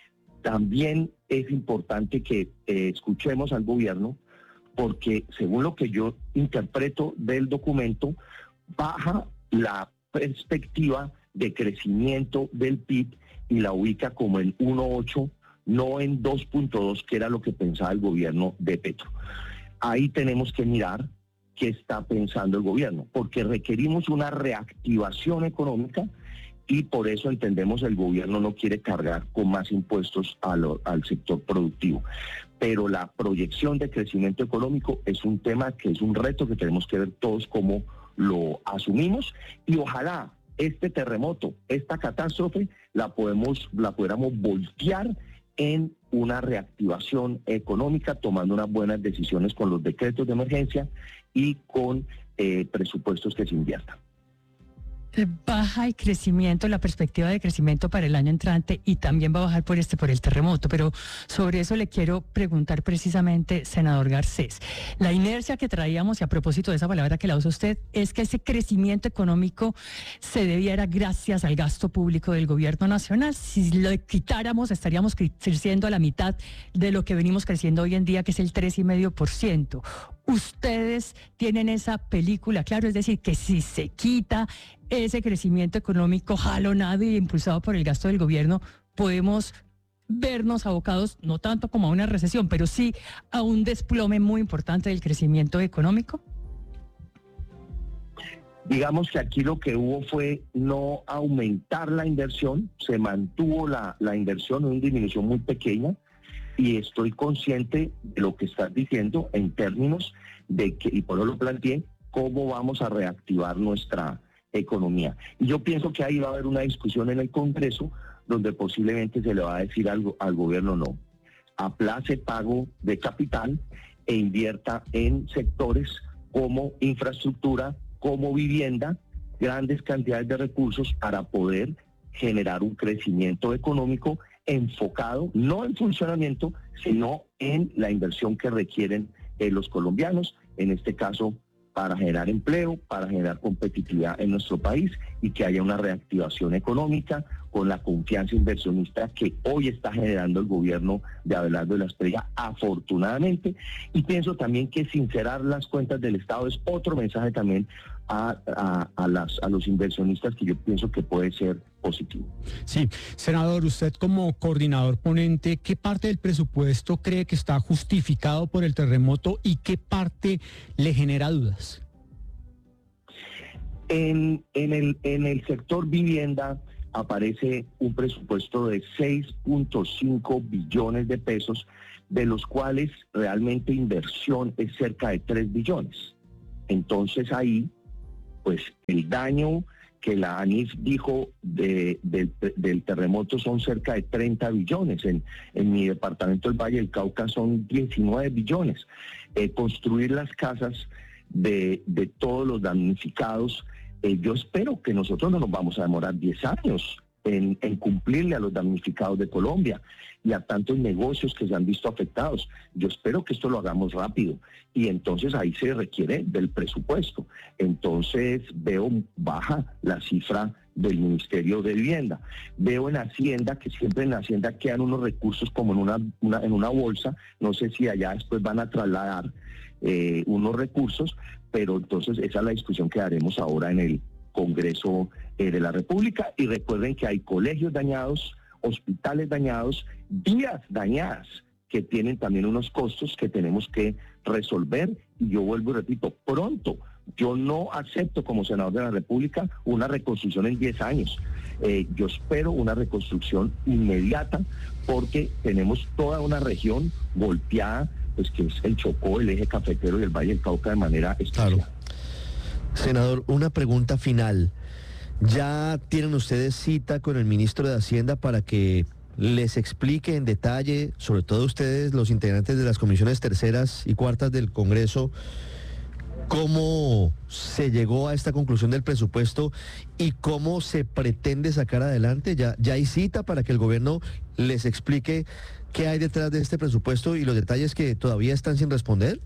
También es importante que eh, escuchemos al gobierno, porque según lo que yo interpreto del documento, baja la perspectiva de crecimiento del P I B y la ubica como en uno punto ocho, no en dos punto dos, que era lo que pensaba el gobierno de Petro. Ahí tenemos que mirar qué está pensando el gobierno, porque requerimos una reactivación económica y por eso entendemos el gobierno no quiere cargar con más impuestos a lo, al sector productivo. Pero la proyección de crecimiento económico es un tema que es un reto que tenemos que ver todos cómo lo asumimos y ojalá este terremoto, esta catástrofe, la podemos, la pudiéramos voltear en una reactivación económica, tomando unas buenas decisiones con los decretos de emergencia y con eh, presupuestos que se inviertan. Baja el crecimiento, la perspectiva de crecimiento para el año entrante y también va a bajar por este, por el terremoto. Pero sobre eso le quiero preguntar precisamente, senador Garcés. La inercia que traíamos, y a propósito de esa palabra que la usa usted, es que ese crecimiento económico se debiera gracias al gasto público del gobierno nacional. Si lo quitáramos, estaríamos creciendo a la mitad de lo que venimos creciendo hoy en día, que es el tres coma cinco por ciento. Ustedes tienen esa película, claro, es decir, que si se quita ese crecimiento económico jalonado y impulsado por el gasto del gobierno, podemos vernos abocados, no tanto como a una recesión, pero sí a un desplome muy importante del crecimiento económico. Digamos que aquí lo que hubo fue no aumentar la inversión, se mantuvo la, la inversión en una disminución muy pequeña, y estoy consciente de lo que estás diciendo en términos de que, y por eso lo planteé, cómo vamos a reactivar nuestra economía. Y yo pienso que ahí va a haber una discusión en el Congreso donde posiblemente se le va a decir algo al gobierno: no, aplace pago de capital, e invierta en sectores como infraestructura, como vivienda, grandes cantidades de recursos para poder generar un crecimiento económico enfocado no en funcionamiento, sino en la inversión que requieren eh, los colombianos, en este caso para generar empleo, para generar competitividad en nuestro país y que haya una reactivación económica con la confianza inversionista que hoy está generando el gobierno de Abelardo de la Espriella, afortunadamente. Y pienso también que sincerar las cuentas del Estado es otro mensaje también a, a, a, las, a los inversionistas que yo pienso que puede ser positivo. Sí, senador, usted como coordinador ponente, ¿qué parte del presupuesto cree que está justificado por el terremoto y qué parte le genera dudas? En, en, el, en el sector vivienda aparece un presupuesto de seis punto cinco billones de pesos, de los cuales realmente inversión es cerca de tres billones. Entonces ahí, pues el daño que la ANIF dijo de, de, del terremoto son cerca de treinta billones. En, en mi departamento del Valle del Cauca son diecinueve billones. Eh, construir las casas de, de todos los damnificados, eh, yo espero que nosotros no nos vamos a demorar diez años en, en cumplirle a los damnificados de Colombia y a tantos negocios que se han visto afectados. Yo espero que esto lo hagamos rápido y entonces ahí se requiere del presupuesto. Entonces veo baja la cifra del Ministerio de Vivienda. Veo en Hacienda que siempre en Hacienda quedan unos recursos como en una, una en una bolsa. No sé si allá después van a trasladar eh, unos recursos, pero entonces esa es la discusión que haremos ahora en el Congreso eh, de la República. Y recuerden que hay colegios dañados, hospitales dañados, vías dañadas, que tienen también unos costos que tenemos que resolver. Y yo vuelvo y repito, pronto. Yo no acepto como senador de la República una reconstrucción en diez años. Eh, yo espero una reconstrucción inmediata porque tenemos toda una región golpeada, pues que es el Chocó, el eje cafetero y el Valle del Cauca de manera especial. Claro. Senador, una pregunta final. ¿Ya tienen ustedes cita con el ministro de Hacienda para que les explique en detalle, sobre todo ustedes, los integrantes de las comisiones terceras y cuartas del Congreso, cómo se llegó a esta conclusión del presupuesto y cómo se pretende sacar adelante? ¿Ya, ya hay cita para que el gobierno les explique qué hay detrás de este presupuesto y los detalles que todavía están sin responder?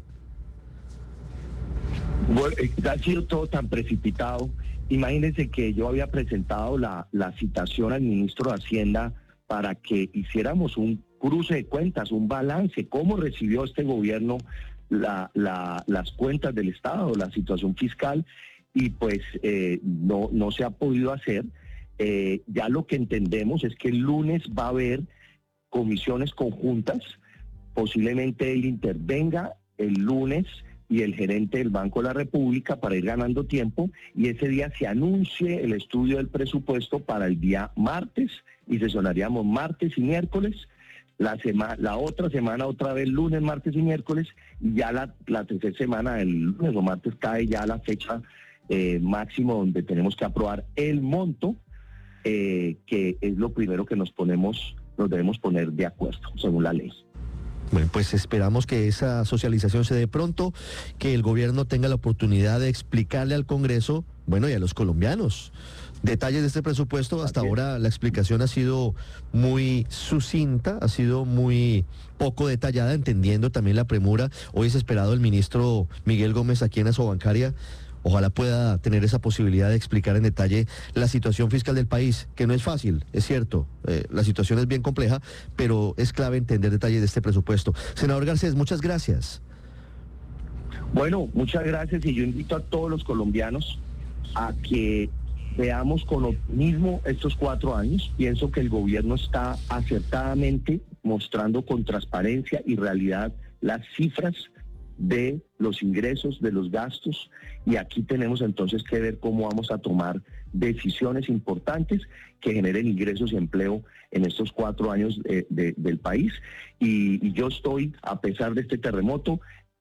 Bueno, ha sido todo tan precipitado. Imagínense que yo había presentado la, la citación al ministro de Hacienda para que hiciéramos un cruce de cuentas, un balance, cómo recibió este gobierno la, la, las cuentas del Estado, la situación fiscal, y pues eh, no, no se ha podido hacer. Eh, ya lo que entendemos es que el lunes va a haber comisiones conjuntas, posiblemente él intervenga el lunes y el gerente del Banco de la República para ir ganando tiempo, y ese día se anuncie el estudio del presupuesto para el día martes, y sesionaríamos martes y miércoles, la, sema, la otra semana otra vez lunes, martes y miércoles, y ya la, la tercera semana, el lunes o martes, cae ya la fecha eh, máximo donde tenemos que aprobar el monto, eh, que es lo primero que nos ponemos, nos debemos poner de acuerdo, según la ley. Bueno, pues esperamos que esa socialización se dé pronto, que el gobierno tenga la oportunidad de explicarle al Congreso, bueno, y a los colombianos, detalles de este presupuesto. Hasta ahora la explicación ha sido muy sucinta, ha sido muy poco detallada, entendiendo también la premura. Hoy es esperado el ministro Miguel Gómez aquí en Asobancaria. Ojalá pueda tener esa posibilidad de explicar en detalle la situación fiscal del país, que no es fácil, es cierto, eh, la situación es bien compleja, pero es clave entender detalles de este presupuesto. Senador Garcés, muchas gracias. Bueno, muchas gracias, y yo invito a todos los colombianos a que veamos con optimismo estos cuatro años. Pienso que el gobierno está acertadamente mostrando con transparencia y realidad las cifras de los ingresos, de los gastos, y aquí tenemos entonces que ver cómo vamos a tomar decisiones importantes que generen ingresos y empleo en estos cuatro años de, de, del país. Y, y yo estoy, a pesar de este terremoto,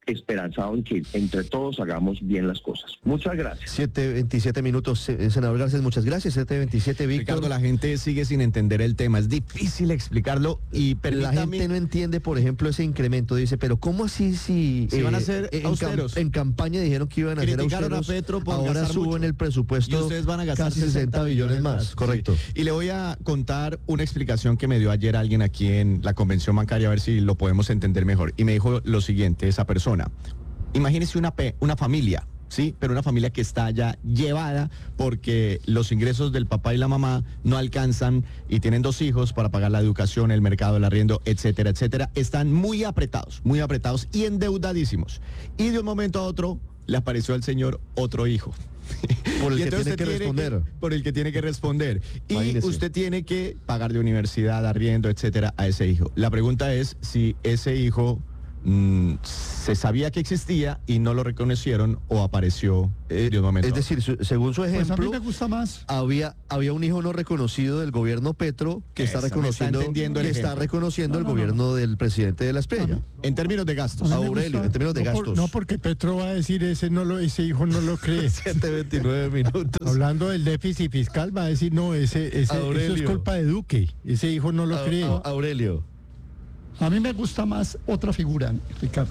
esperanzado en que entre todos hagamos bien las cosas. Muchas gracias. siete veintisiete minutos, eh, senador Garcés, muchas gracias. siete veintisiete, Víctor. Ricardo, la gente sigue sin entender el tema, es difícil explicarlo y la gente no entiende, por ejemplo, ese incremento. Dice, pero ¿cómo así si, si eh, van a ser en, austeros? Cam, en campaña dijeron que iban a ser austeros, a Petro por ahora suben mucho. el presupuesto y ustedes van a gastar casi sesenta billones más, sí. correcto. Y le voy a contar una explicación que me dio ayer alguien aquí en la convención bancaria, a ver si lo podemos entender mejor. Y me dijo lo siguiente, esa persona: imagínese una, una familia, ¿sí? Pero una familia que está ya llevada porque los ingresos del papá y la mamá no alcanzan y tienen dos hijos para pagar la educación, el mercado, el arriendo, etcétera, etcétera. Están muy apretados, muy apretados y endeudadísimos. Y de un momento a otro le apareció al señor otro hijo. Por el que tiene que tiene responder. Que, por el que tiene que responder. Y Imagínese. Usted tiene que pagar de universidad, arriendo, etcétera, a ese hijo. La pregunta es si ese hijo Mm, se sabía que existía y no lo reconocieron o apareció eh, de un momento. Es decir, su, según su ejemplo, pues a mí me gusta más. Había, había un hijo no reconocido del gobierno Petro que Esa, está reconociendo, está entendiendo el que está ejemplo. reconociendo no, no, el gobierno no. del presidente de la Espriella. En términos de gastos. Aurelio, gusta, en términos de no gastos. Por, no porque Petro va a decir ese no lo, ese hijo no lo cree. siete veintinueve minutos. Hablando del déficit fiscal va a decir no, ese, ese eso es culpa de Duque. Ese hijo no lo A, cree. a, Aurelio. A mí me gusta más otra figura, Ricardo.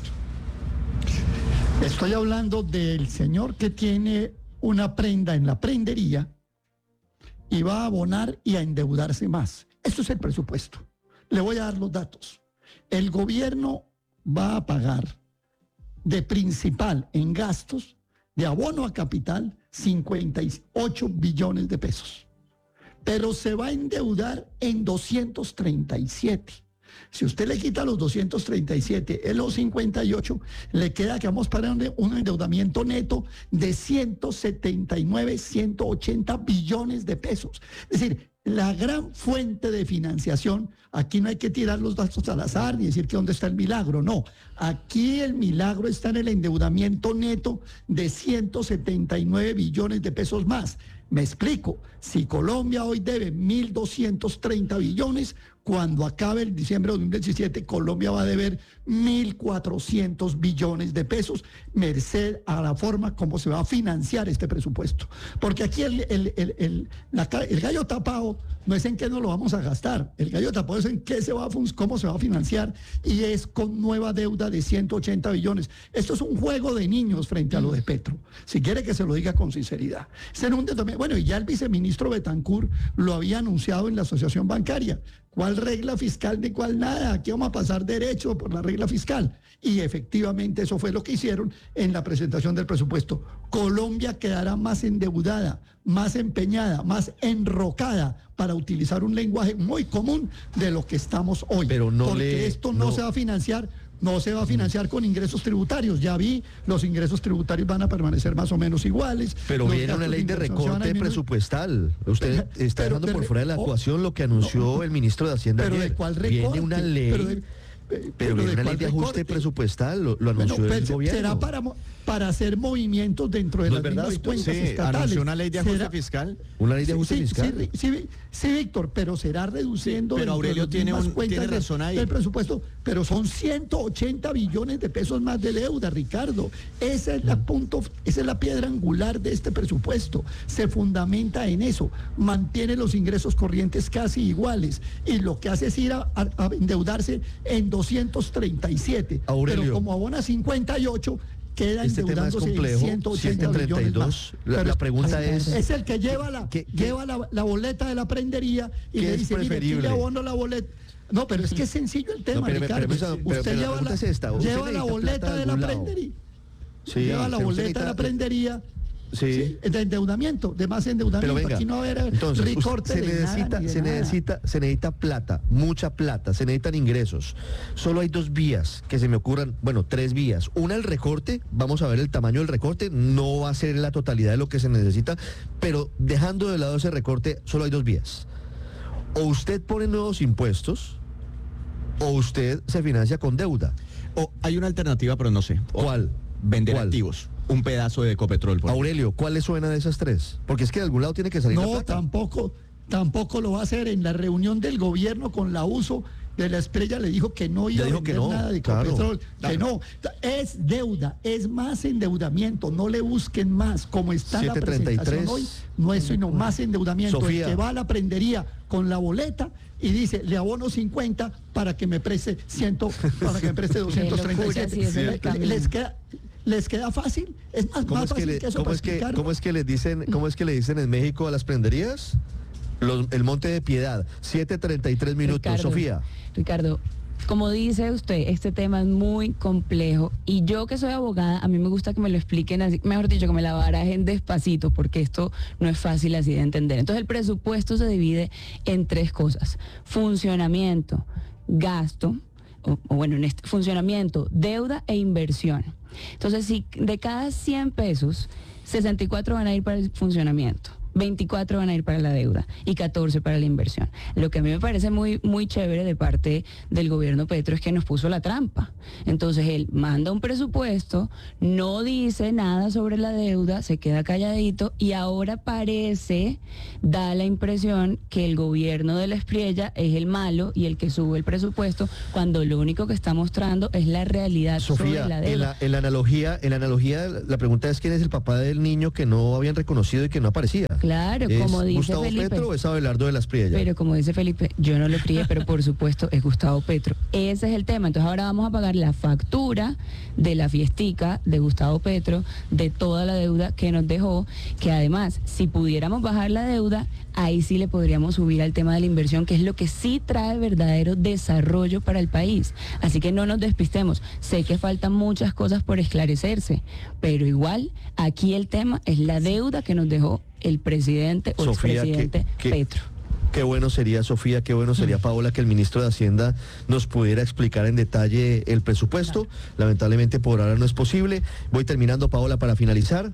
Estoy hablando del señor que tiene una prenda en la prendería y va a abonar y a endeudarse más. Esto es el presupuesto. Le voy a dar los datos. El gobierno va a pagar de principal en gastos de abono a capital cincuenta y ocho billones de pesos. Pero se va a endeudar en doscientos treinta y siete. Si usted le quita los doscientos treinta y siete, en los cincuenta y ocho, le queda que vamos para un endeudamiento neto de ciento setenta y nueve, ciento ochenta billones de pesos. Es decir, la gran fuente de financiación, aquí no hay que tirar los datos al azar ni decir que dónde está el milagro, no. Aquí el milagro está en el endeudamiento neto de ciento setenta y nueve billones de pesos más. Me explico, si Colombia hoy debe mil doscientos treinta billones, cuando acabe el diciembre de dos mil diecisiete, Colombia va a deber mil cuatrocientos billones de pesos, merced a la forma como se va a financiar este presupuesto. Porque aquí el, el, el, el, la, el gallo tapado no es en qué no lo vamos a gastar, el gallo tapado es en qué se va a, cómo se va a financiar, y es con nueva deuda de ciento ochenta billones. Esto es un juego de niños frente a lo de Petro, si quiere que se lo diga con sinceridad. Bueno, y ya el viceministro Betancourt lo había anunciado en la Asociación Bancaria. ¿Cuál regla fiscal de cuál nada? Aquí vamos a pasar derecho por la regla fiscal. Y efectivamente eso fue lo que hicieron en la presentación del presupuesto. Colombia quedará más endeudada, más empeñada, más enrocada, para utilizar un lenguaje muy común de lo que estamos hoy. Pero no Porque le, esto no, no se va a financiar. No se va a financiar con ingresos tributarios. Ya vi, los ingresos tributarios van a permanecer más o menos iguales. Pero los viene una ley de recorte presupuestal. Usted Pero, está dejando pero, por fuera de la oh, ecuación lo que anunció no, el ministro de Hacienda pero ayer. ¿de cuál recorte? Viene una ley, Pero de- pero, pero viene ¿de una ley cuál de ajuste recorte? presupuestal, lo, lo anunció Bueno, el pues, gobierno. será para, mo- para hacer movimientos dentro de ¿No las es verdad, mismas Víctor? cuentas Sí, estatales. anunció una ley de ajuste Será- fiscal. Una ley de Sí, ajuste sí, fiscal. Sí, sí, sí, Víctor, pero será reduciendo Sí, pero dentro de Aurelio las tiene mismas un- cuentas tiene de- razón ahí. del presupuesto, pero son ciento ochenta billones de pesos más de deuda, Ricardo. Esa es la punto, esa es la piedra angular de este presupuesto. Se fundamenta en eso, mantiene los ingresos corrientes casi iguales y lo que hace es ir a, a- a endeudarse en doscientos treinta y siete, Aurelio. pero como abona cincuenta y ocho, queda Este tema es endeudándose en complejo. ciento ochenta ciento treinta y billones más. dos. La, Pero la pregunta es, es el que lleva la, ¿qué- qué- lleva la, la boleta de la prendería y ¿Qué le es dice, mire, aquí preferible? le abono la boleta. No, pero es que es sencillo el tema, No, pero- Ricardo. pero- pero- pero Usted la lleva pregunta la, es esta, usted lleva la necesita boleta plata de de la algún lado. prendería. Sí, lleva la usted boleta necesita- de la prendería. Sí. Sí, de endeudamiento, de más Pero endeudamiento. venga, Aquí no va a haber entonces, recorte se de nada, necesita, ni de se nada. necesita, se necesita plata, mucha plata, se necesitan ingresos. Solo hay dos vías que se me ocurran, bueno, tres vías. Una, el recorte, vamos a ver el tamaño del recorte, no va a ser la totalidad de lo que se necesita, pero dejando de lado ese recorte, solo hay dos vías. O usted pone nuevos impuestos, o usted se financia con deuda. O hay una alternativa, pero no sé. O ¿Cuál? Vender ¿Cuál? activos. Un pedazo de Ecopetrol. por ejemplo. Aurelio, ¿cuál le suena de esas tres? Porque es que de algún lado tiene que salir la No, plata. tampoco, tampoco lo va a hacer en la reunión del gobierno con la U S O. de la Espriella le dijo que no iba Ya a dijo vender que no, nada de claro. Ecopetrol, Claro. que no. Es deuda, es más endeudamiento, no le busquen más. Como está la siete treinta y tres. presentación hoy, no es sino más endeudamiento. Sofía. El que va a la prendería con la boleta y dice, le abono cincuenta para que me preste cien, para que me preste doscientos treinta y siete. Qué locura, sí, ese es el camino. Les queda, les queda fácil, es más, ¿Cómo más es, que fácil le, que eso cómo, para es que, explicarlo. ¿Cómo es que les dicen, cómo es que le dicen en México a las prenderías? Los- el Monte de Piedad, siete treinta y tres minutos. Ricardo, Sofía. Ricardo, como dice usted, este tema es muy complejo y yo que soy abogada, a mí me gusta que me lo expliquen así, mejor dicho, que me la barajen despacito, porque esto no es fácil así de entender. Entonces el presupuesto se divide en tres cosas: funcionamiento, gasto, o, o bueno, en este funcionamiento, deuda e inversión. Entonces, si de cada cien pesos, sesenta y cuatro van a ir para el funcionamiento, veinticuatro van a ir para la deuda y catorce para la inversión. Lo que a mí me parece muy, muy chévere de parte del gobierno Petro es que nos puso la trampa. Entonces él manda un presupuesto, no dice nada sobre la deuda, se queda calladito y ahora parece, da la impresión que el gobierno de la Espriella es el malo y el que sube el presupuesto, cuando lo único que está mostrando es la realidad sobre Sofía, la en deuda. la, en la analogía, en la analogía, la pregunta es quién es el papá del niño que no habían reconocido y que no aparecía. Claro, ¿Es como dice Gustavo Felipe. Petro o es Abelardo de la Espriella? Pero como dice Felipe, yo no lo crié, pero por supuesto es Gustavo Petro. Ese es el tema. Entonces ahora vamos a pagar la factura de la fiestica de Gustavo Petro, de toda la deuda que nos dejó, que además, si pudiéramos bajar la deuda, ahí sí le podríamos subir al tema de la inversión, que es lo que sí trae verdadero desarrollo para el país. Así que no nos despistemos. Sé que faltan muchas cosas por esclarecerse, pero igual aquí el tema es la deuda que nos dejó el presidente o Sofía, expresidente que- que- Petro. Qué bueno sería, Sofía, qué bueno sería, Paola, que el ministro de Hacienda nos pudiera explicar en detalle el presupuesto. Lamentablemente por ahora no es posible. Voy terminando, Paola, para finalizar.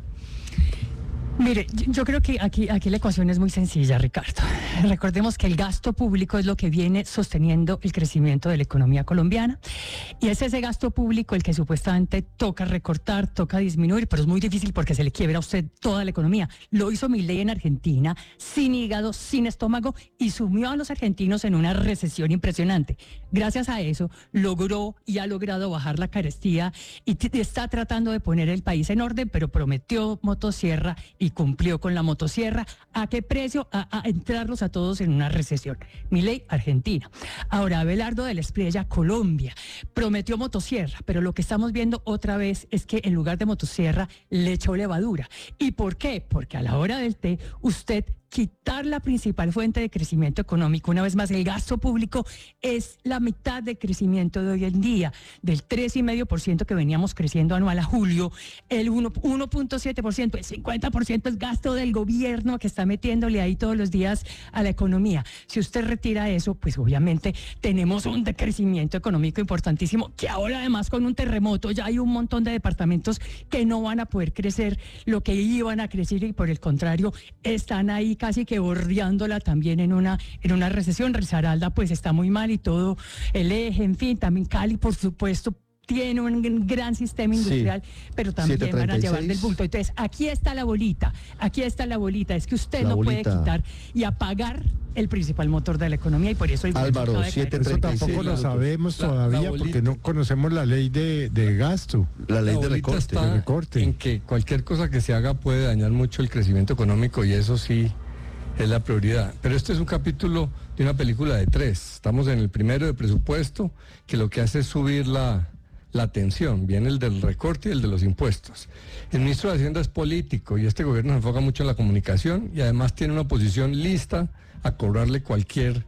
Mire, yo- yo creo que aquí, aquí la ecuación es muy sencilla, Ricardo. Recordemos que el gasto público es lo que viene sosteniendo el crecimiento de la economía colombiana y es ese gasto público el que supuestamente toca recortar, toca disminuir, pero es muy difícil porque se le quiebra a usted toda la economía. Lo hizo Milei en Argentina, sin hígado, sin estómago y sumió a los argentinos en una recesión impresionante. Gracias a eso logró y ha logrado bajar la carestía y t- está tratando de poner el país en orden, pero prometió motosierra y cumplió con la motosierra. ¿A qué precio? A, a entrarlos a todos en una recesión. Milei, Argentina. Ahora, Abelardo de la Espriella, Colombia. Prometió motosierra, pero lo que estamos viendo otra vez es que en lugar de motosierra le echó levadura. ¿Y por qué? Porque a la hora del té, usted quitar la principal fuente de crecimiento económico. Una vez más, el gasto público es la mitad del crecimiento de hoy en día, del tres coma cinco por ciento que veníamos creciendo anual a julio, el uno punto siete por ciento, el cincuenta por ciento es gasto del gobierno que está metiéndole ahí todos los días a la economía. Si usted retira eso, pues obviamente tenemos un decrecimiento económico importantísimo, que ahora además con un terremoto ya hay un montón de departamentos que no van a poder crecer lo que iban a crecer y por el contrario están ahí casi que bordeándola también en una, en una recesión. Risaralda pues está muy mal y todo el eje, en fin, también Cali por supuesto tiene un gran sistema industrial, sí, pero también van a llevar del bulto. Entonces, aquí está la bolita, aquí está la bolita, es que usted la no bolita. puede quitar y apagar el principal motor de la economía y por eso el Álvaro, siete treinta y seis. Eso tampoco lo sabemos la, todavía la porque no conocemos la ley de, de gasto. La ley la de recorte. Está de recorte. En que cualquier cosa que se haga puede dañar mucho el crecimiento económico y eso sí es la prioridad. Pero este es un capítulo de una película de tres. Estamos en el primero de presupuesto, que lo que hace es subir la... la tensión, viene el del recorte y el de los impuestos. El ministro de Hacienda es político y este gobierno se enfoca mucho en la comunicación y además tiene una oposición lista a cobrarle cualquier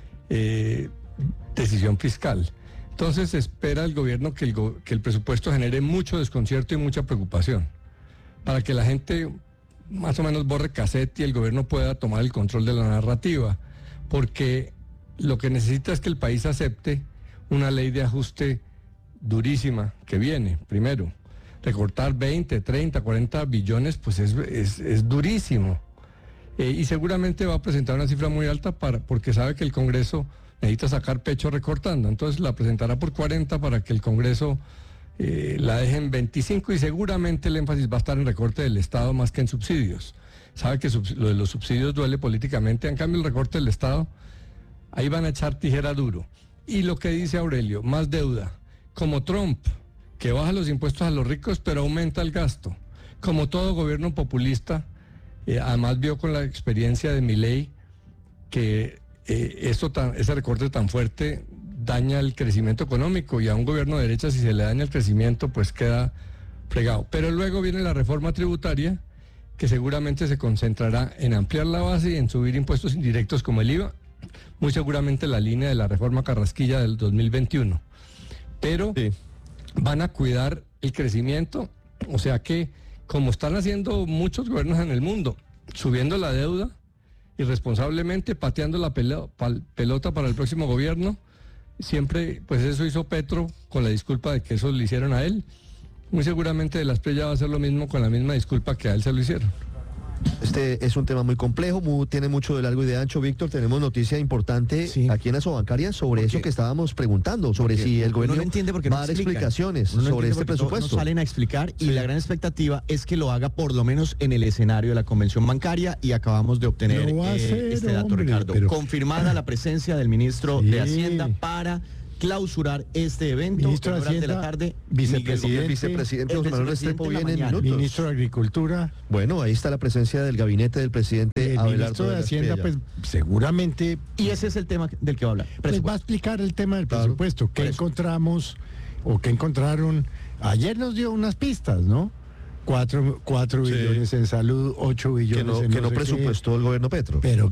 eh, decisión fiscal. Entonces espera el gobierno que el, go- que el presupuesto genere mucho desconcierto y mucha preocupación para que la gente más o menos borre cassette y el gobierno pueda tomar el control de la narrativa, porque lo que necesita es que el país acepte una ley de ajuste durísima que viene. Primero, recortar veinte, treinta, cuarenta billones, pues es, es, es durísimo. Eh, y seguramente va a presentar una cifra muy alta para, porque sabe que el Congreso necesita sacar pecho recortando. Entonces la presentará por cuarenta para que el Congreso eh, la deje en veinticinco y seguramente el énfasis va a estar en recorte del Estado más que en subsidios. Sabe que sub, lo de los subsidios duele políticamente, en cambio el recorte del Estado, ahí van a echar tijera duro. Y lo que dice Aurelio, más deuda. Como Trump, que baja los impuestos a los ricos pero aumenta el gasto. Como todo gobierno populista, eh, además vio con la experiencia de Milei que eh, esto tan, ese recorte tan fuerte daña el crecimiento económico, y a un gobierno de derecha, si se le daña el crecimiento, pues queda fregado. Pero luego viene la reforma tributaria, que seguramente se concentrará en ampliar la base y en subir impuestos indirectos como el I V A, muy seguramente la línea de la reforma Carrasquilla del dos mil veintiuno. Pero sí, van a cuidar el crecimiento, o sea que, como están haciendo muchos gobiernos en el mundo, subiendo la deuda irresponsablemente, pateando la pelota para el próximo gobierno, siempre, pues eso hizo Petro con la disculpa de que eso le hicieron a él. Muy seguramente de la Espriella va a hacer lo mismo con la misma disculpa que a él se lo hicieron. Este es un tema muy complejo, muy, tiene mucho de largo y de ancho, Víctor. Tenemos noticia importante sí. aquí en Asobancaria sobre porque, eso que estábamos preguntando, sobre porque, si el gobierno no entiende porque va a dar explicaciones no sobre este presupuesto. No salen a explicar sí. y la gran expectativa es que lo haga por lo menos en el escenario de la convención bancaria, y acabamos de obtener eh, hacer, este dato, hombre, Ricardo. Pero... Confirmada la presencia del ministro sí. de Hacienda para clausurar este evento. Ministro de Hacienda, de la tarde, vicepresidente, vicepresidente José Manuel Restrepo viene en minutos. Ministro de Agricultura. Bueno, ahí está la presencia del gabinete del presidente el Abelardo ministro de, de Hacienda, Espriella. pues seguramente. Y ese es el tema del que va a hablar. Pues va a explicar el tema del presupuesto. Claro, ¿qué encontramos o qué encontraron? Ayer nos dio unas pistas, ¿no? Cuatro, cuatro sí. billones en salud, ocho billones que no, en que no sé presupuestó qué. el gobierno Petro. Pero